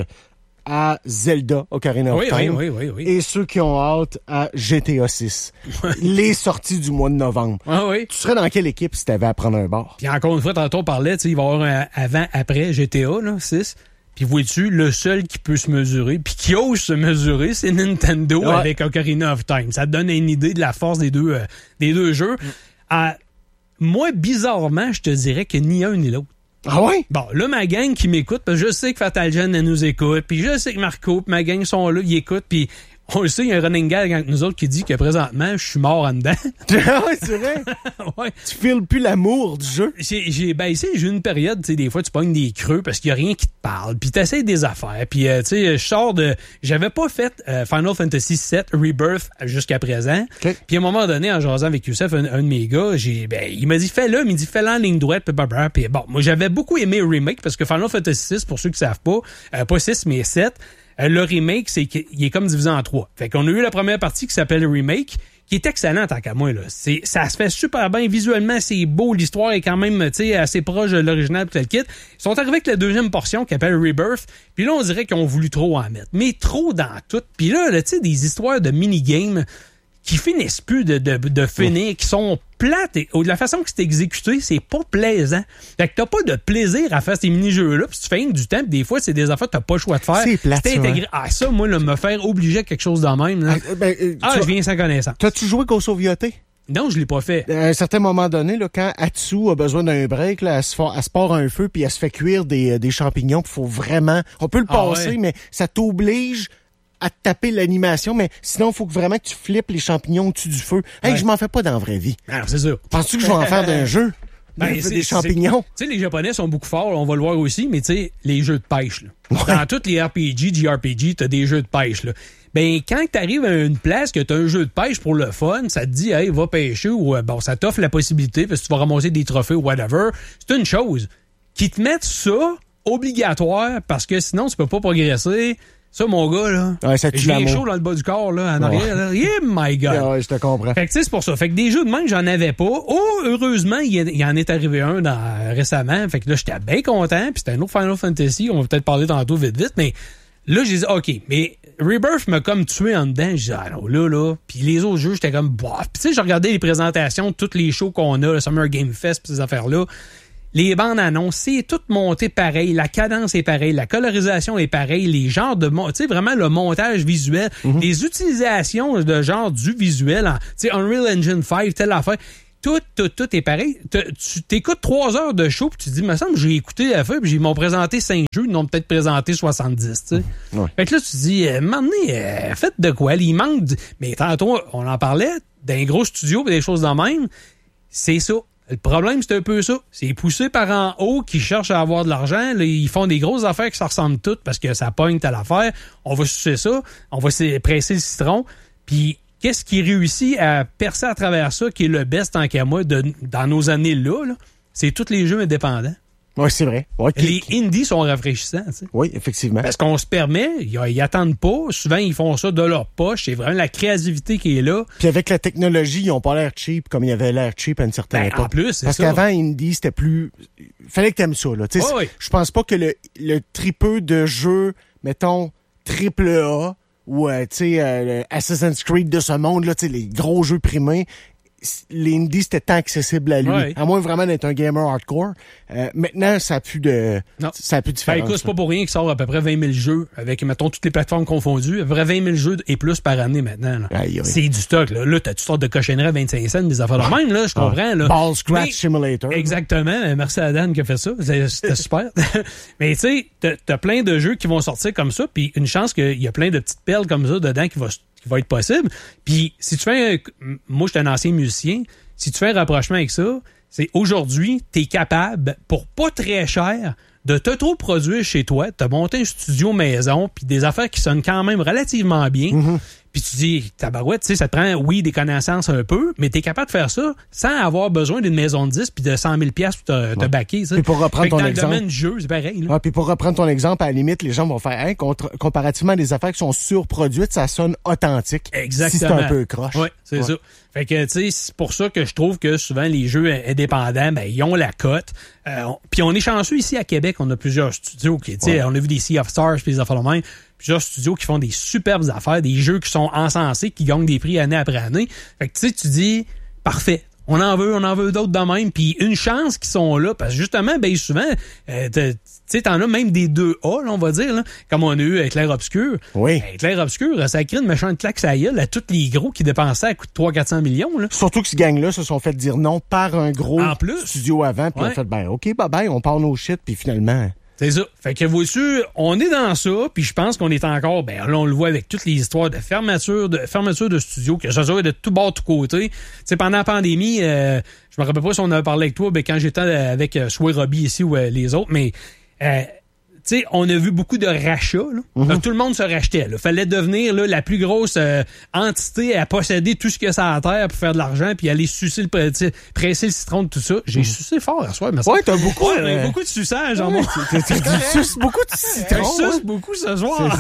Speaker 1: à Zelda Ocarina
Speaker 3: oui,
Speaker 1: of Time
Speaker 3: oui, oui, oui, oui.
Speaker 1: et ceux qui ont hâte à G T A six. Les sorties du mois de novembre.
Speaker 3: Ah, oui.
Speaker 1: Tu serais dans quelle équipe si t'avais à prendre un bar?
Speaker 3: Puis encore une fois, tantôt on parlait, il va y avoir un avant-après G T A là, six. Puis vois-tu, le seul qui peut se mesurer, puis qui ose se mesurer, c'est Nintendo ouais. avec Ocarina of Time. Ça te donne une idée de la force des deux, euh, des deux jeux. Mm. À, moi, bizarrement, je te dirais que ni un ni l'autre.
Speaker 1: Ah ouais?
Speaker 3: Bon, là, ma gang qui m'écoute, parce que je sais que Fatal Gen, elle nous écoute, puis je sais que Marco, puis ma gang sont là, ils écoutent, puis on le sait, il y a un running gag entre nous autres qui dit que présentement, je suis mort en dedans.
Speaker 1: Ah ouais, c'est vrai? Ouais. Tu files plus l'amour du jeu?
Speaker 3: J'ai, j'ai, ben, ici, j'ai eu une période, tu sais, des fois, tu pognes des creux parce qu'il y a rien qui te parle, puis t'essayes des affaires, puis, euh, tu sais, je sors de... J'avais pas fait euh, Final Fantasy sept Rebirth jusqu'à présent. Okay. Puis à un moment donné, en jasant avec Youssef, un, un de mes gars, j'ai, ben, il m'a dit, fais-le, mais il dit, fais-le en ligne droite, puis blablabla. Puis bon, moi, j'avais beaucoup aimé le remake parce que Final Fantasy six, pour ceux qui savent pas, euh, pas six, mais sept, le remake, c'est qu'il est comme divisé en trois. Fait qu'on a eu la première partie qui s'appelle le remake, qui est excellent tant qu'à moi, là. C'est, ça se fait super bien. Visuellement, c'est beau. L'histoire est quand même, tu sais, assez proche de l'original pis le kit. Ils sont arrivés avec la deuxième portion qui s'appelle Rebirth. Puis là, on dirait qu'ils ont voulu trop en mettre. Mais trop dans tout. Puis là, là tu sais, des histoires de minigames qui finissent plus de, de, de finir, ouais. qui sont plates. Et, de la façon que c'est exécuté, c'est pas plaisant. Fait que t'as pas de plaisir à faire ces mini-jeux-là, puis tu fais du temps, pis des fois, c'est des affaires que t'as pas le choix de faire.
Speaker 1: C'est plate,
Speaker 3: c'est intégré. Ça, hein? Ah, ça, moi, là, me faire obliger à quelque chose de même, là. Ah, ben, euh, ah je viens sans connaissance.
Speaker 1: T'as-tu joué Ghost of Yotei?
Speaker 3: Non, je l'ai pas fait.
Speaker 1: À un certain moment donné, là, quand Atsu a besoin d'un break, là, elle, se fait, elle se part un feu, puis elle se fait cuire des, des champignons, pis faut vraiment... On peut le passer, ah ouais. mais ça t'oblige à te taper l'animation, mais sinon, il faut que vraiment que tu flippes les champignons au-dessus du feu. Hey, ouais. je m'en fais pas dans la vraie vie.
Speaker 3: Alors, c'est sûr.
Speaker 1: Penses-tu que je vais en faire d'un jeu? Ben, c'est, des champignons.
Speaker 3: Tu sais, les Japonais sont beaucoup forts, on va le voir aussi, mais tu sais, les jeux de pêche, là. Ouais. Dans tous les R P G, J R P G, t'as des jeux de pêche, là. Ben, quand t'arrives à une place que t'as un jeu de pêche pour le fun, ça te dit, hey, va pêcher, ou bon, ça t'offre la possibilité, parce que tu vas ramasser des trophées ou whatever. C'est une chose. Qu'ils te mettent ça obligatoire, parce que sinon, tu peux pas progresser. Ça, mon gars, là,
Speaker 1: ouais, ça
Speaker 3: j'ai un chaud dans le bas du corps, là, en ouais. arrière, là. Yeah, my God!
Speaker 1: Ouais, je te comprends.
Speaker 3: Fait que, tu sais, c'est pour ça. Fait que des jeux de même, j'en avais pas. Oh, heureusement, il y, y en est arrivé un dans, récemment. Fait que là, j'étais bien content. Puis c'était un autre Final Fantasy. On va peut-être parler tantôt vite, vite. Mais là, j'ai dit, OK. Mais Rebirth m'a comme tué en dedans. J'ai dit, ah non, là, là. Puis les autres jeux, j'étais comme, bof. Puis tu sais, j'ai regardé les présentations de tous les shows qu'on a, le Summer Game Fest, pis ces affaires-là. Les bandes annonces, c'est tout monté pareil, la cadence est pareille, la colorisation est pareille, les genres de... Tu sais, vraiment le montage visuel, mm-hmm. les utilisations de genre du visuel, tu sais, Unreal Engine cinq, telle affaire, tout, tout, tout est pareil. Tu t'écoutes trois heures de show, puis tu te dis, il me semble que j'ai écouté la feuille, puis ils m'ont présenté cinq jeux, ils m'ont peut-être présenté soixante-dix, tu sais. Ouais. Fait que là, tu te dis, euh, maintenant, euh, faites de quoi? Il manque... De... Mais tantôt, on en parlait, d'un gros studio et des choses de même, c'est ça. Le problème, c'est un peu ça. C'est poussé par en haut qui cherchent à avoir de l'argent. Là, ils font des grosses affaires qui se ressemblent toutes parce que ça pogne à l'affaire. On va sucer ça. On va presser le citron. Puis, qu'est-ce qui réussit à percer à travers ça, qui est le best tant qu'à moi de, dans nos années-là, là, c'est tous les jeux indépendants.
Speaker 1: Oui, c'est vrai. Ouais,
Speaker 3: les qui... indies sont rafraîchissants. T'sais.
Speaker 1: Oui, effectivement.
Speaker 3: Parce qu'on se permet, ils, ils attendent pas. Souvent, ils font ça de leur poche. C'est vraiment la créativité qui est là.
Speaker 1: Puis avec la technologie, ils ont pas l'air cheap comme il y avait l'air cheap à une certaine
Speaker 3: ben,
Speaker 1: époque.
Speaker 3: En plus, c'est
Speaker 1: Parce
Speaker 3: ça.
Speaker 1: qu'avant, indie, c'était plus... Fallait que t'aimes ça, là. Oh, oui. Je pense pas que le, le tripeux de jeux, mettons, triple A, ou, euh, tu sais, euh, Assassin's Creed de ce monde, là, tu sais, les gros jeux primés, l'indie, c'était tant accessible à lui. Ouais. À moins vraiment d'être un gamer hardcore. Euh, maintenant, ça a plus de, non. ça a plus de différence.
Speaker 3: Ben, écoute, c'est pas pour rien qu'il sort à peu près vingt mille jeux avec, mettons, toutes les plateformes confondues. À peu près vingt mille jeux et plus par année maintenant. Là. Aïe, aïe. C'est du stock, là. Là, t'as toutes sortes de cochonneries à vingt-cinq cents, des affaires de même, là. Je comprends, ah. là.
Speaker 1: Ball Scratch Mais, Simulator.
Speaker 3: Exactement. Merci à Dan qui a fait ça. C'était super. Mais, tu sais, t'as, t'as plein de jeux qui vont sortir comme ça, puis une chance qu'il y a plein de petites perles comme ça dedans qui vont va être possible. Puis, si tu fais un... Moi, je suis un ancien musicien. Si tu fais un rapprochement avec ça, c'est aujourd'hui, tu es capable, pour pas très cher, de t'auto-produire chez toi, de te monter un studio maison, puis des affaires qui sonnent quand même relativement bien. Mm-hmm. Puis tu dis, tabarouette, tu sais, ça te prend, oui, des connaissances un peu, mais t'es capable de faire ça sans avoir besoin d'une maison de disques puis de cent mille piastres pour te, te backer.
Speaker 1: Puis pour reprendre ton
Speaker 3: dans
Speaker 1: exemple.
Speaker 3: Dans le domaine du jeu, c'est pareil. Là.
Speaker 1: Ouais, puis pour reprendre ton exemple, à la limite, les gens vont faire, hein, contre, comparativement à des affaires qui sont surproduites, ça sonne authentique.
Speaker 3: Exactement.
Speaker 1: Si c'est un peu croche.
Speaker 3: Oui, c'est ouais. ça. Fait que, tu sais, c'est pour ça que je trouve que souvent les jeux indépendants, ben, ils ont la cote. Euh, puis on est chanceux ici à Québec, on a plusieurs studios qui, tu sais, ouais. on a vu des Sea of Stars puis des affaires de même. Plusieurs studios qui font des superbes affaires, des jeux qui sont encensés, qui gagnent des prix année après année. Fait que tu sais, tu dis, parfait, On en veut, on en veut d'autres de même. Puis une chance qu'ils sont là, parce que justement, ben souvent, euh, tu sais, t'en as même des deux A, là, on va dire, là, comme on a eu avec Clair Obscur.
Speaker 1: Oui.
Speaker 3: Ben, Clair Obscur, ça a créé une méchante claque à la gueule à tous les gros qui dépensaient à coût de trois cents à quatre cents millions. Là.
Speaker 1: Surtout que ce gang-là se sont fait dire non par un gros
Speaker 3: en plus,
Speaker 1: studio avant, puis
Speaker 3: ouais.
Speaker 1: on fait, ben OK, bye bye, on part nos shit, puis finalement...
Speaker 3: C'est ça. Fait que vois-tu, on est dans ça, puis je pense qu'on est encore, ben là, on le voit avec toutes les histoires de fermeture de fermeture de studios, que ça soit de tout bord, tout côté. Tu sais, pendant la pandémie, euh, je me rappelle pas si on avait parlé avec toi, ben quand j'étais avec euh, soit Robbie ici ou euh, les autres, mais euh, tu sais, on a vu beaucoup de rachats. Là. Mm-hmm. Tout le monde se rachetait. Il fallait devenir là, la plus grosse euh, entité à posséder tout ce que ça a à terre pour faire de l'argent puis aller sucer le, presser le citron de tout ça. J'ai mm-hmm. sucé fort à soir.
Speaker 1: Ouais, t'as beaucoup.
Speaker 3: Ouais,
Speaker 1: euh...
Speaker 3: beaucoup de suçage en moi.
Speaker 1: Tu suces beaucoup de citron.
Speaker 3: Je suce beaucoup ce soir.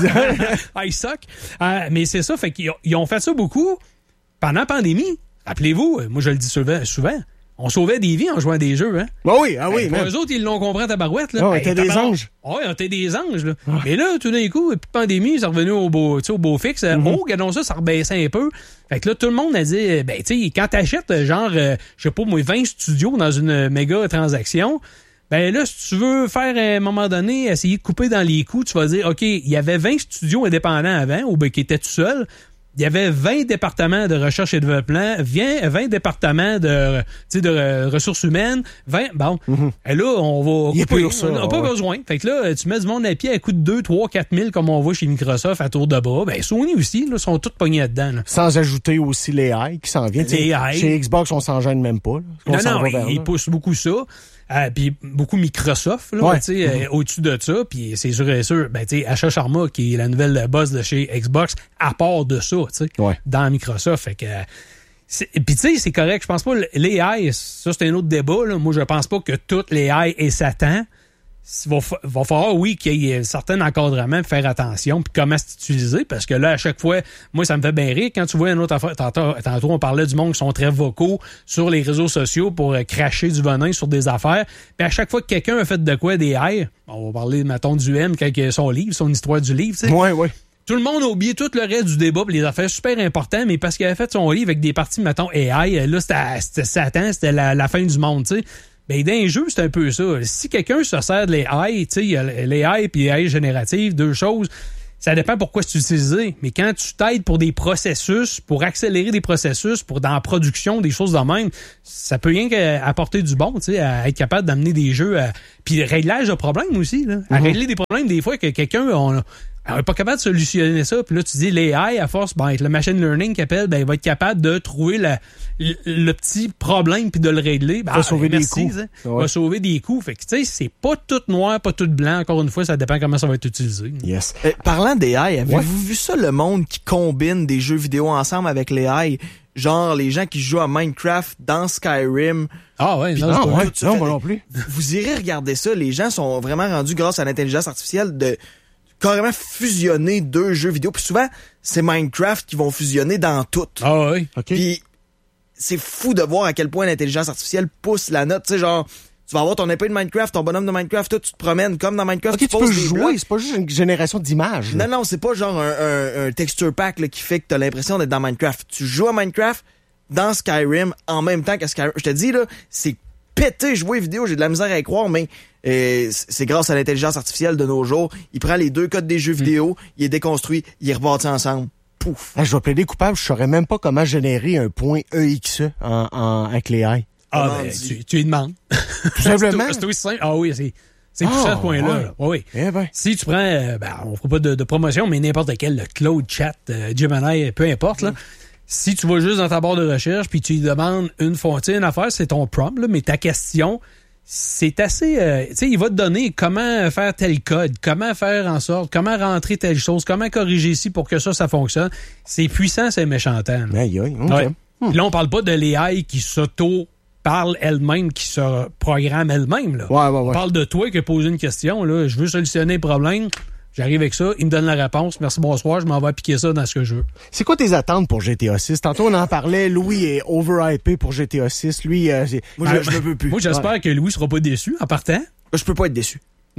Speaker 3: I suck. Euh, mais c'est ça. Fait qu'ils ont, ils ont fait ça beaucoup pendant la pandémie. Rappelez-vous, moi je le dis souvent, souvent. On sauvait des vies en jouant à des jeux, hein?
Speaker 1: Ah oui, ah oui.
Speaker 3: Hey, eux autres, ils l'ont compris à tabarouette, là.
Speaker 1: Ah, on était hey, des tabar... anges.
Speaker 3: Oui, on était des anges, là. Ah. Mais là, tout d'un coup, depuis la pandémie, c'est revenu au beau, au beau fixe. Mm-hmm. Oh, regardons ça, ça rebaissait un peu. Fait que là, tout le monde a dit, ben, tu sais, quand t'achètes, genre, euh, je sais pas, moi, vingt studios dans une méga transaction, ben là, si tu veux faire, à un moment donné, essayer de couper dans les coûts, tu vas dire, OK, il y avait vingt studios indépendants avant, ou ben, qui étaient tout seuls. Il y avait vingt départements de recherche et développement, vingt départements de, de ressources humaines, vingt, bon. Mm-hmm. Et là, on va
Speaker 1: il
Speaker 3: couper,
Speaker 1: ça,
Speaker 3: on n'a pas
Speaker 1: ouais.
Speaker 3: besoin. Fait que là, tu mets du monde à pied à coût de deux, trois, quatre mille, comme on voit chez Microsoft à tour de bras. Ben, Sony aussi, là, sont tous pognés là-dedans. Là.
Speaker 1: Sans ajouter aussi les A I qui s'en viennent.
Speaker 3: Les A I.
Speaker 1: Chez Xbox, on s'en gêne même pas. Là,
Speaker 3: non, non, ils poussent beaucoup ça. Euh, puis beaucoup Microsoft, là,
Speaker 1: ouais.
Speaker 3: tu sais, mm-hmm. euh, au-dessus de ça, puis c'est sûr et sûr, ben, tu sais, Asha Sharma, qui est la nouvelle boss de chez Xbox, à part de ça, tu sais,
Speaker 1: ouais.
Speaker 3: dans Microsoft, fait que... Puis tu sais, c'est correct, je pense pas, les A I, ça c'est un autre débat, là. Moi, je pense pas que toutes les A I est Satan. Il va, va falloir, oui, qu'il y ait un certain encadrement, faire attention, puis comment c'est utilisé, parce que là, à chaque fois, moi, ça me fait bien rire. Quand tu vois une autre affaire, tantôt, tantôt on parlait du monde qui sont très vocaux sur les réseaux sociaux pour euh, cracher du venin sur des affaires, puis à chaque fois que quelqu'un a fait de quoi, des airs, on va parler, mettons, du M, quand il a son livre, son histoire du livre, tu sais.
Speaker 1: Ouais, ouais.
Speaker 3: Tout le monde a oublié tout le reste du débat, puis les affaires super importantes, mais parce qu'il avait fait son livre avec des parties, mettons, A I, là, c'était, c'était Satan, c'était la, la fin du monde, tu sais. Ben, dans les jeux, c'est un peu ça. Si quelqu'un se sert de l'A I, tu sais, il y a l'A I puis l'A I générative, deux choses, ça dépend pourquoi c'est utilisé. Mais quand tu t'aides pour des processus, pour accélérer des processus, pour dans la production, des choses de même, ça peut rien qu'apporter du bon, tu sais, à être capable d'amener des jeux à... Puis réglage de problèmes aussi, là. À mm-hmm. régler des problèmes, des fois, que quelqu'un... On, on n'est pas capable de solutionner ça. Puis là, tu dis, l'A I, à force, ben, avec le machine learning qui appelle, ben, il va être capable de trouver la, le, le petit problème puis de le régler. Ben,
Speaker 1: va ah, sauver ben,
Speaker 3: merci,
Speaker 1: des coûts.
Speaker 3: Il ouais. va sauver des coûts. Fait que, tu sais, c'est pas tout noir, pas tout blanc. Encore une fois, ça dépend comment ça va être utilisé.
Speaker 1: Yes.
Speaker 2: Euh, parlant d'A I, avez-vous
Speaker 1: ouais.
Speaker 2: vu ça, le monde qui combine des jeux vidéo ensemble avec l'A I? Genre, les gens qui jouent à Minecraft dans Skyrim.
Speaker 3: Ah ouais, non,
Speaker 1: non,
Speaker 3: pas
Speaker 1: ouais, non, moi non plus.
Speaker 2: Vous irez regarder ça. Les gens sont vraiment rendus, grâce à l'intelligence artificielle, de carrément fusionner deux jeux vidéo. Puis souvent, c'est Minecraft qui vont fusionner dans tout.
Speaker 3: Ah oui,
Speaker 1: OK.
Speaker 2: Puis c'est fou de voir à quel point l'intelligence artificielle pousse la note. Tu sais, genre, tu vas avoir ton épée de Minecraft, ton bonhomme de Minecraft, toi, tu te promènes comme dans Minecraft.
Speaker 1: OK, tu, tu peux jouer,
Speaker 2: blocs.
Speaker 1: C'est pas juste une génération d'images.
Speaker 2: Non, non, c'est pas genre un, un, un texture pack là, qui fait que t'as l'impression d'être dans Minecraft. Tu joues à Minecraft dans Skyrim en même temps que Skyrim. Je te dis, là, c'est pété jouer vidéo, j'ai de la misère à y croire, mais euh, c'est grâce à l'intelligence artificielle de nos jours. Il prend les deux codes des jeux vidéo, mmh. il est déconstruit, il est rebâti ensemble. Pouf.
Speaker 1: Ah, je vais plaider coupable, je saurais même pas comment générer un point E X E en, en, avec les A I.
Speaker 3: Ah, ben, tu, tu lui demandes.
Speaker 1: Tout simplement.
Speaker 3: c'est aussi simple. Ah oui, c'est... C'est tout ça, ce point-là.
Speaker 1: Ouais.
Speaker 3: Là. Oui.
Speaker 1: Eh ben.
Speaker 3: Si tu prends, euh, ben, on fera pas de, de promotion, mais n'importe quel, le Claude Chat, euh, Gemini, peu importe, là. Mmh. Si tu vas juste dans ta barre de recherche puis tu lui demandes une fontaine à faire, c'est ton prompt, là, mais ta question, c'est assez... Euh, tu sais, il va te donner comment faire tel code, comment faire en sorte, comment rentrer telle chose, comment corriger ici pour que ça, ça fonctionne. C'est puissant, c'est méchantant.
Speaker 1: Aïe, aïe, OK.
Speaker 3: Ouais.
Speaker 1: Hmm.
Speaker 3: Là, on parle pas de l'A I qui s'auto... parle elle-même, qui se programme elle-même. Là.
Speaker 1: Ouais, ouais, ouais.
Speaker 3: On parle de toi qui a posé une question. Là. Je veux solutionner un problème. J'arrive avec ça. Il me donne la réponse. Merci, bonsoir. Je m'en vais appliquer ça dans ce que je veux.
Speaker 1: C'est quoi tes attentes pour G T A six? Tantôt, on en parlait. Louis est overhypé pour G T A six. Lui, euh,
Speaker 2: moi, je, je ne veux plus.
Speaker 3: Moi, j'espère
Speaker 2: ouais.
Speaker 3: que Louis sera pas déçu en partant.
Speaker 2: Je peux pas être déçu.
Speaker 3: Non?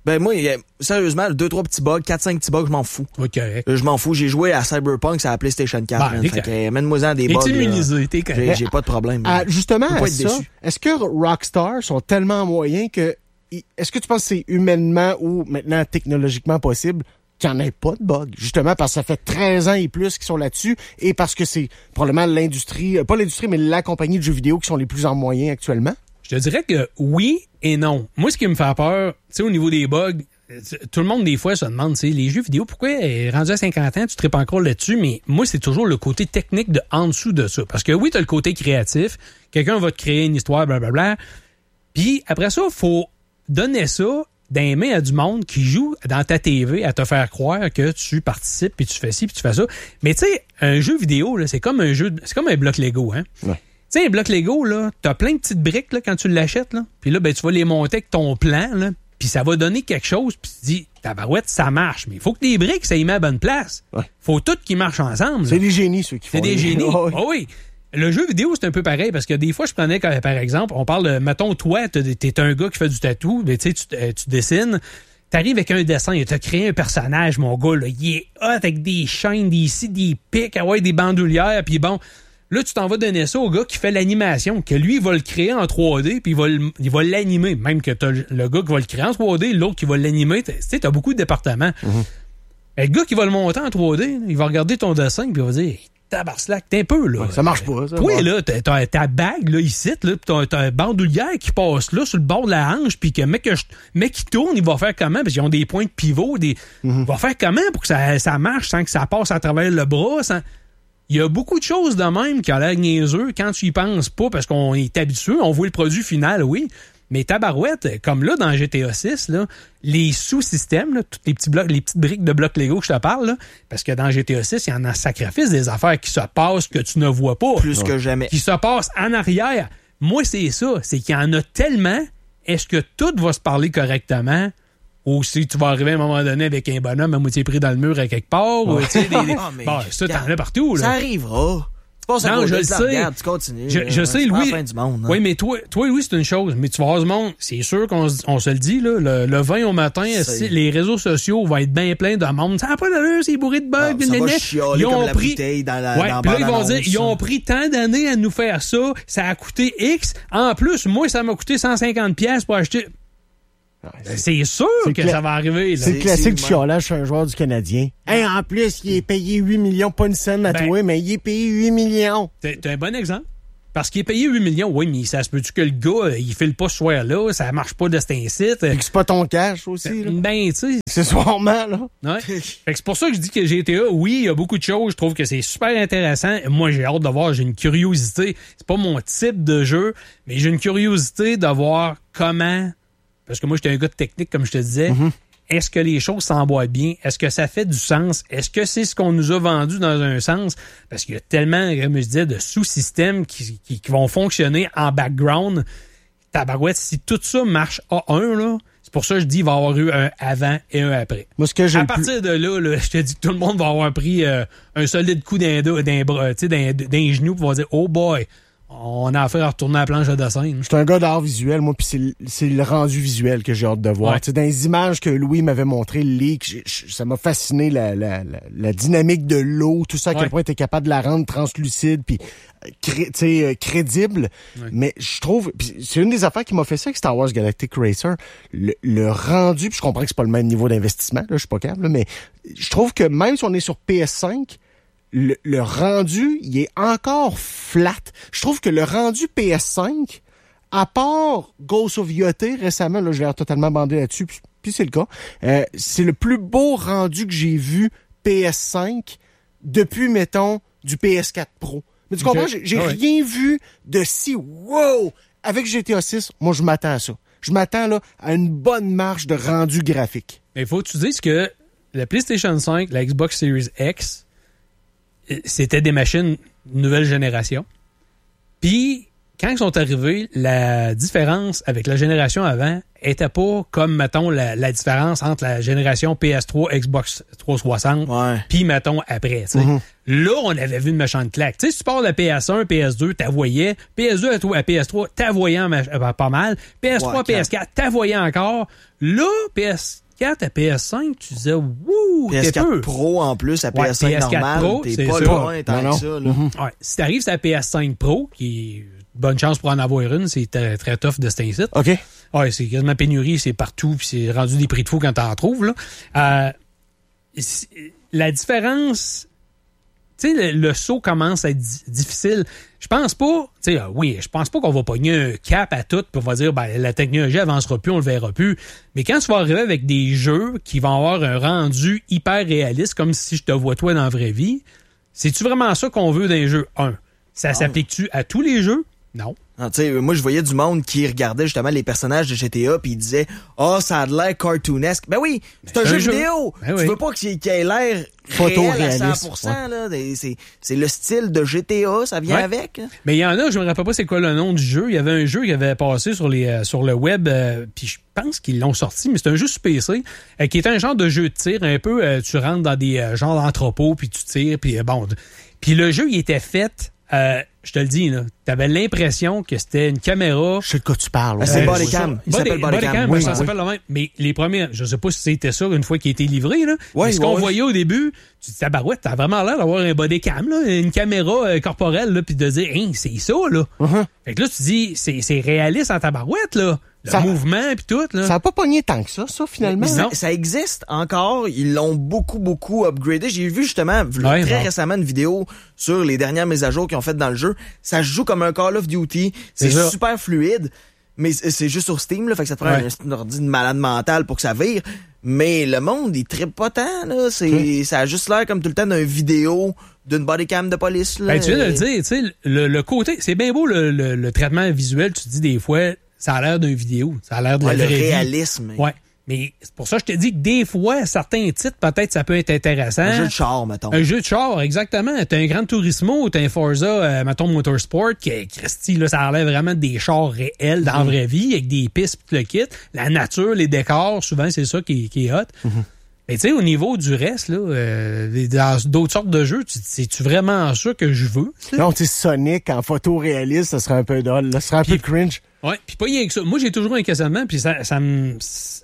Speaker 2: Ben moi, y a, sérieusement, deux, trois petits bugs, quatre, cinq petits bugs, je m'en fous.
Speaker 3: Ok.
Speaker 2: Euh, je m'en fous. J'ai joué à Cyberpunk, c'est à la PlayStation quatre.
Speaker 3: Ben,
Speaker 2: Man. Fait que, amène-moi-en des bugs.
Speaker 3: T'es immunisé, t'es correct.
Speaker 2: J'ai, j'ai pas de problème.
Speaker 1: Ah, justement,
Speaker 2: Je peux pas
Speaker 1: à
Speaker 2: être
Speaker 1: ça,
Speaker 2: déçu.
Speaker 1: est-ce que Rockstar sont tellement moyens que... Est-ce que tu penses que c'est humainement ou maintenant technologiquement possible qu'il n'y en ait pas de bugs? Justement, parce que ça fait treize ans et plus qu'ils sont là-dessus et parce que c'est probablement l'industrie, pas l'industrie, mais la compagnie de jeux vidéo qui sont les plus en moyens actuellement?
Speaker 3: Je te dirais que oui et non. Moi, ce qui me fait peur, tu sais, au niveau des bugs, tout le monde, des fois, se demande, tu sais, les jeux vidéo, pourquoi, rendu à cinquante ans, tu tripes encore là-dessus? Mais moi, c'est toujours le côté technique de en dessous de ça. Parce que oui, tu as le côté créatif. Quelqu'un va te créer une histoire, blablabla. Puis après ça, il faut donner ça dans les mains à du monde qui joue dans ta T V à te faire croire que tu participes, puis tu fais ci, puis tu fais ça. Mais tu sais, un jeu vidéo, là, c'est comme un jeu, c'est comme un bloc Lego, hein?
Speaker 1: Ouais.
Speaker 3: Tu sais, un bloc Lego, là, t'as plein de petites briques là, quand tu l'achètes, là. Puis là, ben, tu vas les monter avec ton plan, là. Puis ça va donner quelque chose, puis tu te dis, tabarouette, ça marche. Mais il faut que les briques, ça y met à bonne place.
Speaker 1: Ouais.
Speaker 3: Faut tout qu'ils marchent ensemble.
Speaker 1: C'est
Speaker 3: là.
Speaker 1: des génies, ceux qui font.
Speaker 3: C'est des
Speaker 1: les-
Speaker 3: génies.
Speaker 1: Oh, oui.
Speaker 3: Ah oui. Le jeu vidéo, c'est un peu pareil, parce que des fois, je prenais, par exemple, on parle de, mettons, toi, t'es t'es un gars qui fait du tatou, mais tu sais, tu euh, tu dessines. T'arrives avec un dessin et t'as créé un personnage, mon gars, là. Il est hot avec des chaînes, des scies, des pics, ah ouais, des bandoulières, puis bon. Là, tu t'en vas donner ça au gars qui fait l'animation, que lui, il va le créer en trois D, puis il va, le- il va l'animer. Même que t'as le gars qui va le créer en trois D, l'autre qui va l'animer. Tu sais, t'as beaucoup de départements.
Speaker 1: Mm-hmm.
Speaker 3: Et le gars qui va le monter en trois D, il va regarder ton dessin, puis il va dire, tabarslac, t'es un peu, là.
Speaker 1: Ouais, ça marche pas, ça.
Speaker 3: Toi,
Speaker 1: Ouais.
Speaker 3: là, t'as, t'as ta bague, là, ici, là, pis t'as, t'as un bandoulière qui passe là, sur le bord de la hanche, puis que mec, que je- mec qui tourne, il va faire comment? Parce qu'ils ont des points de pivot, des. Il va faire comment pour que ça, ça marche sans que ça passe à travers le bras? sans- Il y a beaucoup de choses de même qui ont l'air niaiseux quand tu y penses pas, parce qu'on est habitué, on voit le produit final, oui. Mais tabarouette, comme là, dans G T A six, là, les sous-systèmes, là, tous les petits blocs, les petites briques de blocs Lego que je te parle, là, parce que dans G T A six, il y en a sacrifice des affaires qui se passent que tu ne vois pas.
Speaker 2: Plus que jamais.
Speaker 3: Qui se passent en arrière. Moi, c'est ça. C'est qu'il y en a tellement. Est-ce que tout va se parler correctement? Ou si tu vas arriver à un moment donné avec un bonhomme à moitié pris dans le mur à quelque part? Ou, tu sais, des- des-
Speaker 2: Ah, mais
Speaker 3: bon, ça, t'en
Speaker 2: regarde,
Speaker 3: as partout, là.
Speaker 2: Ça arrivera. Tu passes à
Speaker 3: Non,
Speaker 2: côté,
Speaker 3: je le
Speaker 2: tu la
Speaker 3: sais.
Speaker 2: regardes, tu continues.
Speaker 3: Je, je
Speaker 2: Euh,
Speaker 3: sais,
Speaker 2: c'est pas
Speaker 3: Louis.
Speaker 2: la fin du monde. hein.
Speaker 3: Oui, mais toi, toi, Louis, c'est une chose. Mais tu vas voir du monde. C'est sûr qu'on se- on se le dit, là. Le, le vingt au matin,
Speaker 2: C'est-
Speaker 3: si les réseaux sociaux vont être bien pleins de monde. Ça n'a pas d'allure, c'est bourré de bugs.
Speaker 2: Ah, ça va
Speaker 3: blablabla.
Speaker 2: chialer
Speaker 3: Ils ont
Speaker 2: comme la
Speaker 3: pris.
Speaker 2: bouteille dans la-
Speaker 3: Ouais,
Speaker 2: dans la
Speaker 3: puis là, ils vont
Speaker 2: bande-annonce.
Speaker 3: dire, ils ont pris tant d'années à nous faire ça. Ça a coûté X. En plus, moi, ça m'a coûté cent cinquante pièces pour acheter.
Speaker 1: c'est-
Speaker 3: C'est sûr
Speaker 1: c'est
Speaker 3: que
Speaker 1: cla-
Speaker 3: ça va arriver, là.
Speaker 1: C'est le
Speaker 2: C'est-
Speaker 1: classique
Speaker 2: c'est
Speaker 1: du
Speaker 2: le
Speaker 1: chiolage sur un joueur du Canadien. Hey, en plus, il est payé huit millions, pas une scène à
Speaker 3: Ben-
Speaker 1: toi, mais il est payé huit millions.
Speaker 3: T'as t'as un bon exemple? Parce qu'il est payé huit millions, oui, mais ça se peut-tu que le gars, il file pas ce soir-là, ça marche pas de cet incite?
Speaker 1: Puis que c'est pas ton cash aussi, là.
Speaker 3: Ben, tu sais,
Speaker 1: Accessoirement, là.
Speaker 3: ouais. Fait que c'est pour ça que je dis que G T A, oui, il y a beaucoup de choses. Je trouve que c'est super intéressant. Moi, j'ai hâte de voir, j'ai une curiosité. C'est pas mon type de jeu, mais j'ai une curiosité de voir comment, parce que moi, j'étais un gars de technique, comme je te disais.
Speaker 1: Mm-hmm.
Speaker 3: Est-ce que les choses s'emboîtent bien? Est-ce que ça fait du sens? Est-ce que c'est ce qu'on nous a vendu dans un sens? Parce qu'il y a tellement, comme je disais, de sous-systèmes qui, qui, qui vont fonctionner en background. Tabarouette, si tout ça marche à un, là, c'est pour ça que je dis qu'il va y avoir eu un avant et un après.
Speaker 1: Moi, ce que j'ai
Speaker 3: À
Speaker 1: le plus-
Speaker 3: partir de là, là, je te dis que tout le monde va avoir pris euh, un solide coup d'un dos- d'un bras, tu sais, d'un d'un genou, pour dire, oh boy, on a affaire à retourner à la planche de dessin.
Speaker 1: Je suis un gars d'art visuel, moi, puis c'est le- c'est le rendu visuel que j'ai hâte de voir.
Speaker 3: Ouais.
Speaker 1: Tu sais, dans les images que Louis m'avait montré, le leak, j'ai- j'ai- ça m'a fasciné la, la, la, la dynamique de l'eau, tout ça, à quel
Speaker 3: Ouais.
Speaker 1: point tu es capable de la rendre translucide, puis euh, cré- tu sais, euh, crédible.
Speaker 3: Ouais.
Speaker 1: Mais je trouve, puis c'est une des affaires qui m'a fait ça avec Star Wars Galactic Racer, le, le rendu, puis je comprends que c'est pas le même niveau d'investissement, là, je suis pas capable, là, mais je trouve que même si on est sur P S cinq, le, le rendu, il est encore flat. Je trouve que le rendu P S cinq, à part Ghost of Yachty récemment, là, je l'ai totalement bandé là-dessus, puis, puis c'est le cas, euh, c'est le plus beau rendu que j'ai vu P S cinq depuis, mettons, du P S quatre Pro. Mais tu comprends,
Speaker 3: Ok.
Speaker 1: j'ai, j'ai
Speaker 3: Ah ouais.
Speaker 1: rien vu de si wow! Avec G T A six, moi, je m'attends à ça. Je m'attends là à une bonne marche de rendu graphique.
Speaker 3: Mais il faut que tu dises que la PlayStation cinq, la Xbox Series X, euh, c'était des machines nouvelle génération. Puis, quand ils sont arrivés, la différence avec la génération avant était pas comme, mettons, la, la différence entre la génération P S trois, Xbox trois cent soixante,
Speaker 2: Ouais.
Speaker 3: puis, mettons, après, tu sais.
Speaker 1: Mm-hmm.
Speaker 3: Là, on avait vu une méchante claque. Tu sais, si tu parles de P S un, P S deux, t'as voyais. P S deux à P S trois, t'as voyais pas mal. P S trois,
Speaker 2: Ouais,
Speaker 3: P S quatre, t'as voyais encore. Là, P S quatre à P S cinq, tu disais, wouh,
Speaker 2: P S
Speaker 3: t'es
Speaker 2: quatre
Speaker 3: peu.
Speaker 2: Pro en plus, à P S cinq
Speaker 3: Ouais, P S quatre
Speaker 2: normal,
Speaker 3: Pro,
Speaker 2: t'es
Speaker 3: c'est
Speaker 2: pas
Speaker 3: ça.
Speaker 2: loin tant
Speaker 1: Non, non.
Speaker 2: que ça. Là.
Speaker 1: Mm-hmm.
Speaker 3: Ouais. Si t'arrives sur la P S cinq Pro, qui est bonne chance pour en avoir une, c'est très, très tough de cet incite.
Speaker 1: OK.
Speaker 3: Ouais, c'est quasiment pénurie, c'est partout, puis c'est rendu des prix de fou quand t'en trouves, là. Euh, c'est- la différence, tu sais, le, le saut commence à être di- difficile. Je pense pas, tu sais, euh, oui, je pense pas qu'on va pogner un cap à tout, puis on va dire, ben, la technologie avancera plus, on le verra plus. Mais quand tu vas arriver avec des jeux qui vont avoir un rendu hyper réaliste, comme si je te vois toi dans la vraie vie, c'est-tu vraiment ça qu'on veut dans les jeux? Un, ça s'applique-tu à tous les jeux? Non.
Speaker 2: Ah, tu sais, moi, je voyais du monde qui regardait justement les personnages de G T A puis il disait « Ah, oh, ça a de l'air cartoonesque. » Ben oui, c'est un,
Speaker 3: c'est
Speaker 2: jeu
Speaker 3: un jeu.
Speaker 2: vidéo.
Speaker 3: Ben
Speaker 2: tu
Speaker 3: oui.
Speaker 2: veux pas qu'il qu'il ait l'air
Speaker 1: Photoréaliste,
Speaker 2: réel à cent pour cent. Là. Des- C'est, c'est le style de G T A, ça vient
Speaker 3: Ouais.
Speaker 2: avec. Hein.
Speaker 3: Mais il y en a, je me rappelle pas c'est quoi le nom du jeu. Il y avait un jeu qui avait passé sur les euh, sur le web, euh, puis je pense qu'ils l'ont sorti, mais c'est un jeu sur P C, euh, qui était un genre de jeu de tir, un peu, euh, tu rentres dans des euh, genres d'entrepôts, puis tu tires, puis euh, bon. Puis le jeu, il était fait, euh, je te le dis, là, t'avais l'impression que c'était une caméra...
Speaker 1: Je sais de quoi tu parles.
Speaker 2: Ah, c'est
Speaker 1: ouais.
Speaker 2: Bodycam. Il
Speaker 3: Body-
Speaker 2: s'appelle Bodycam.
Speaker 3: Bodycam,
Speaker 2: Oui,
Speaker 3: ça
Speaker 2: oui.
Speaker 3: s'appelle le même. Mais les premiers, je sais pas si c'était ça une fois qu'il a été livré, là.
Speaker 2: Ouais,
Speaker 3: mais ce
Speaker 2: ouais,
Speaker 3: qu'on
Speaker 2: ouais.
Speaker 3: voyait au début, tu te dis, tabarouette, t'as vraiment l'air d'avoir un bodycam, là, une caméra euh, corporelle, là, puis de dire, hein, c'est ça, là.
Speaker 1: Uh-huh.
Speaker 3: Fait que là, tu te dis, c'est, c'est réaliste en tabarouette, là. Le
Speaker 1: Ça-
Speaker 3: mouvement, puis tout, là.
Speaker 1: Ça n'a pas pogné tant que ça, ça, finalement.
Speaker 2: Mais ça,
Speaker 3: Non.
Speaker 2: ça existe encore. Ils l'ont beaucoup, beaucoup upgradé. J'ai vu justement là,
Speaker 3: Ouais,
Speaker 2: très
Speaker 3: bon.
Speaker 2: récemment une vidéo sur les dernières mises à jour qu'ils ont faites dans le jeu. Ça se joue comme un Call of Duty. C'est
Speaker 3: C'est ça.
Speaker 2: super fluide. Mais c'est c'est juste sur Steam, là. Fait que ça te prend
Speaker 3: Ouais.
Speaker 2: un, un ordi de malade mental pour que ça vire. Mais le monde, il trippe pas tant, là. C'est, ça a juste l'air comme tout le temps d'une vidéo d'une bodycam de police, là.
Speaker 3: Ben, tu viens de le dire, tu sais, le, le côté, c'est bien beau le, le, le traitement visuel, tu te dis des fois, ça a l'air d'une vidéo, ça a l'air de
Speaker 2: Ouais,
Speaker 3: la
Speaker 2: le
Speaker 3: vraie vie.
Speaker 2: réalisme.
Speaker 3: Ouais. Mais c'est pour ça que je te dis que des fois, certains titres, peut-être, ça peut être intéressant.
Speaker 2: Un jeu de char, mettons.
Speaker 3: Un jeu de char, exactement. T'as un Gran Turismo, t'as un Forza, euh, mettons, Motorsport, qui est, Christy, là, ça enlève vraiment des chars réels dans la vraie vie, avec des pistes pis tout le kit. La nature, les décors, souvent, c'est ça qui, qui est hot. Mais tu sais, au niveau du reste, là, euh, dans d'autres sortes de jeux, tu te dis, c'est-tu vraiment ça que je veux? tu sais?
Speaker 1: Non, tu sais, Sonic en photo réaliste, ça serait un peu drôle. Ça serait un
Speaker 3: Puis-
Speaker 1: peu cringe.
Speaker 3: Ouais, puis pas rien que ça. Moi, j'ai toujours un questionnement, puis ça, ça me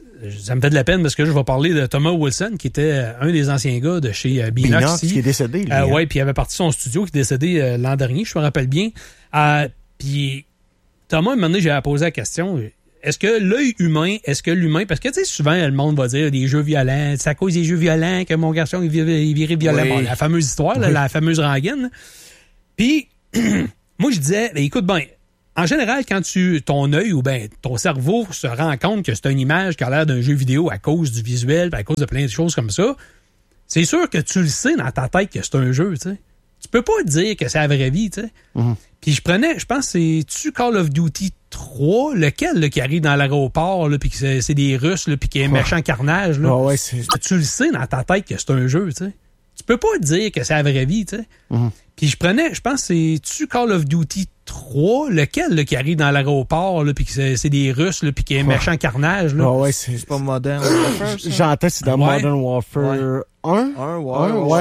Speaker 3: ça me fait de la peine parce que là, je vais parler de Thomas Wilson, qui était euh, un des anciens gars de chez euh, Beanox.
Speaker 1: Beanox,
Speaker 3: ici.
Speaker 1: qui est décédé, lui,
Speaker 3: Euh,
Speaker 1: hein.
Speaker 3: ouais, puis il avait parti son studio qui est décédé euh, l'an dernier, je me rappelle bien. Euh, puis Thomas, un moment donné, j'avais posé la question, est-ce que l'œil humain, est-ce que l'humain, parce que tu sais, souvent, le monde va dire des jeux violents, c'est à cause des jeux violents que mon garçon il virait, il virait violent.
Speaker 2: Oui.
Speaker 3: Bon, la fameuse histoire, là,
Speaker 1: Oui.
Speaker 3: la fameuse rengaine. Puis, moi, je disais, ben, écoute, ben, en général, quand tu ton œil ou ben ton cerveau se rend compte que c'est une image qui a l'air d'un jeu vidéo à cause du visuel, à cause de plein de choses comme ça, c'est sûr que tu le sais dans ta tête que c'est un jeu, tu sais. Tu peux pas dire que c'est la vraie vie, tu sais.
Speaker 1: Mhm.
Speaker 3: Puis je prenais, je pense, c'est-tu Call of Duty trois, lequel là, qui arrive dans l'aéroport, là, puis que c'est, c'est des Russes, là, puis qui est un méchant carnage, là.
Speaker 1: Ah ouais, c'est...
Speaker 3: Tu le sais dans ta tête que c'est un jeu, tu sais. Tu peux pas dire que c'est la vraie vie, tu sais.
Speaker 1: Mhm.
Speaker 3: Puis je prenais, je pense, c'est-tu Call of Duty trois, lequel là, qui arrive dans l'aéroport, là, puis que c'est, c'est des Russes, là, puis qui est un méchant carnage, là.
Speaker 1: Ah ouais, c'est...
Speaker 2: C'est pas moderne.
Speaker 1: J'entends, c'est dans
Speaker 3: Ouais.
Speaker 1: Modern Warfare un.
Speaker 2: Un, ouais,
Speaker 1: Un,
Speaker 2: ouais.
Speaker 1: ouais.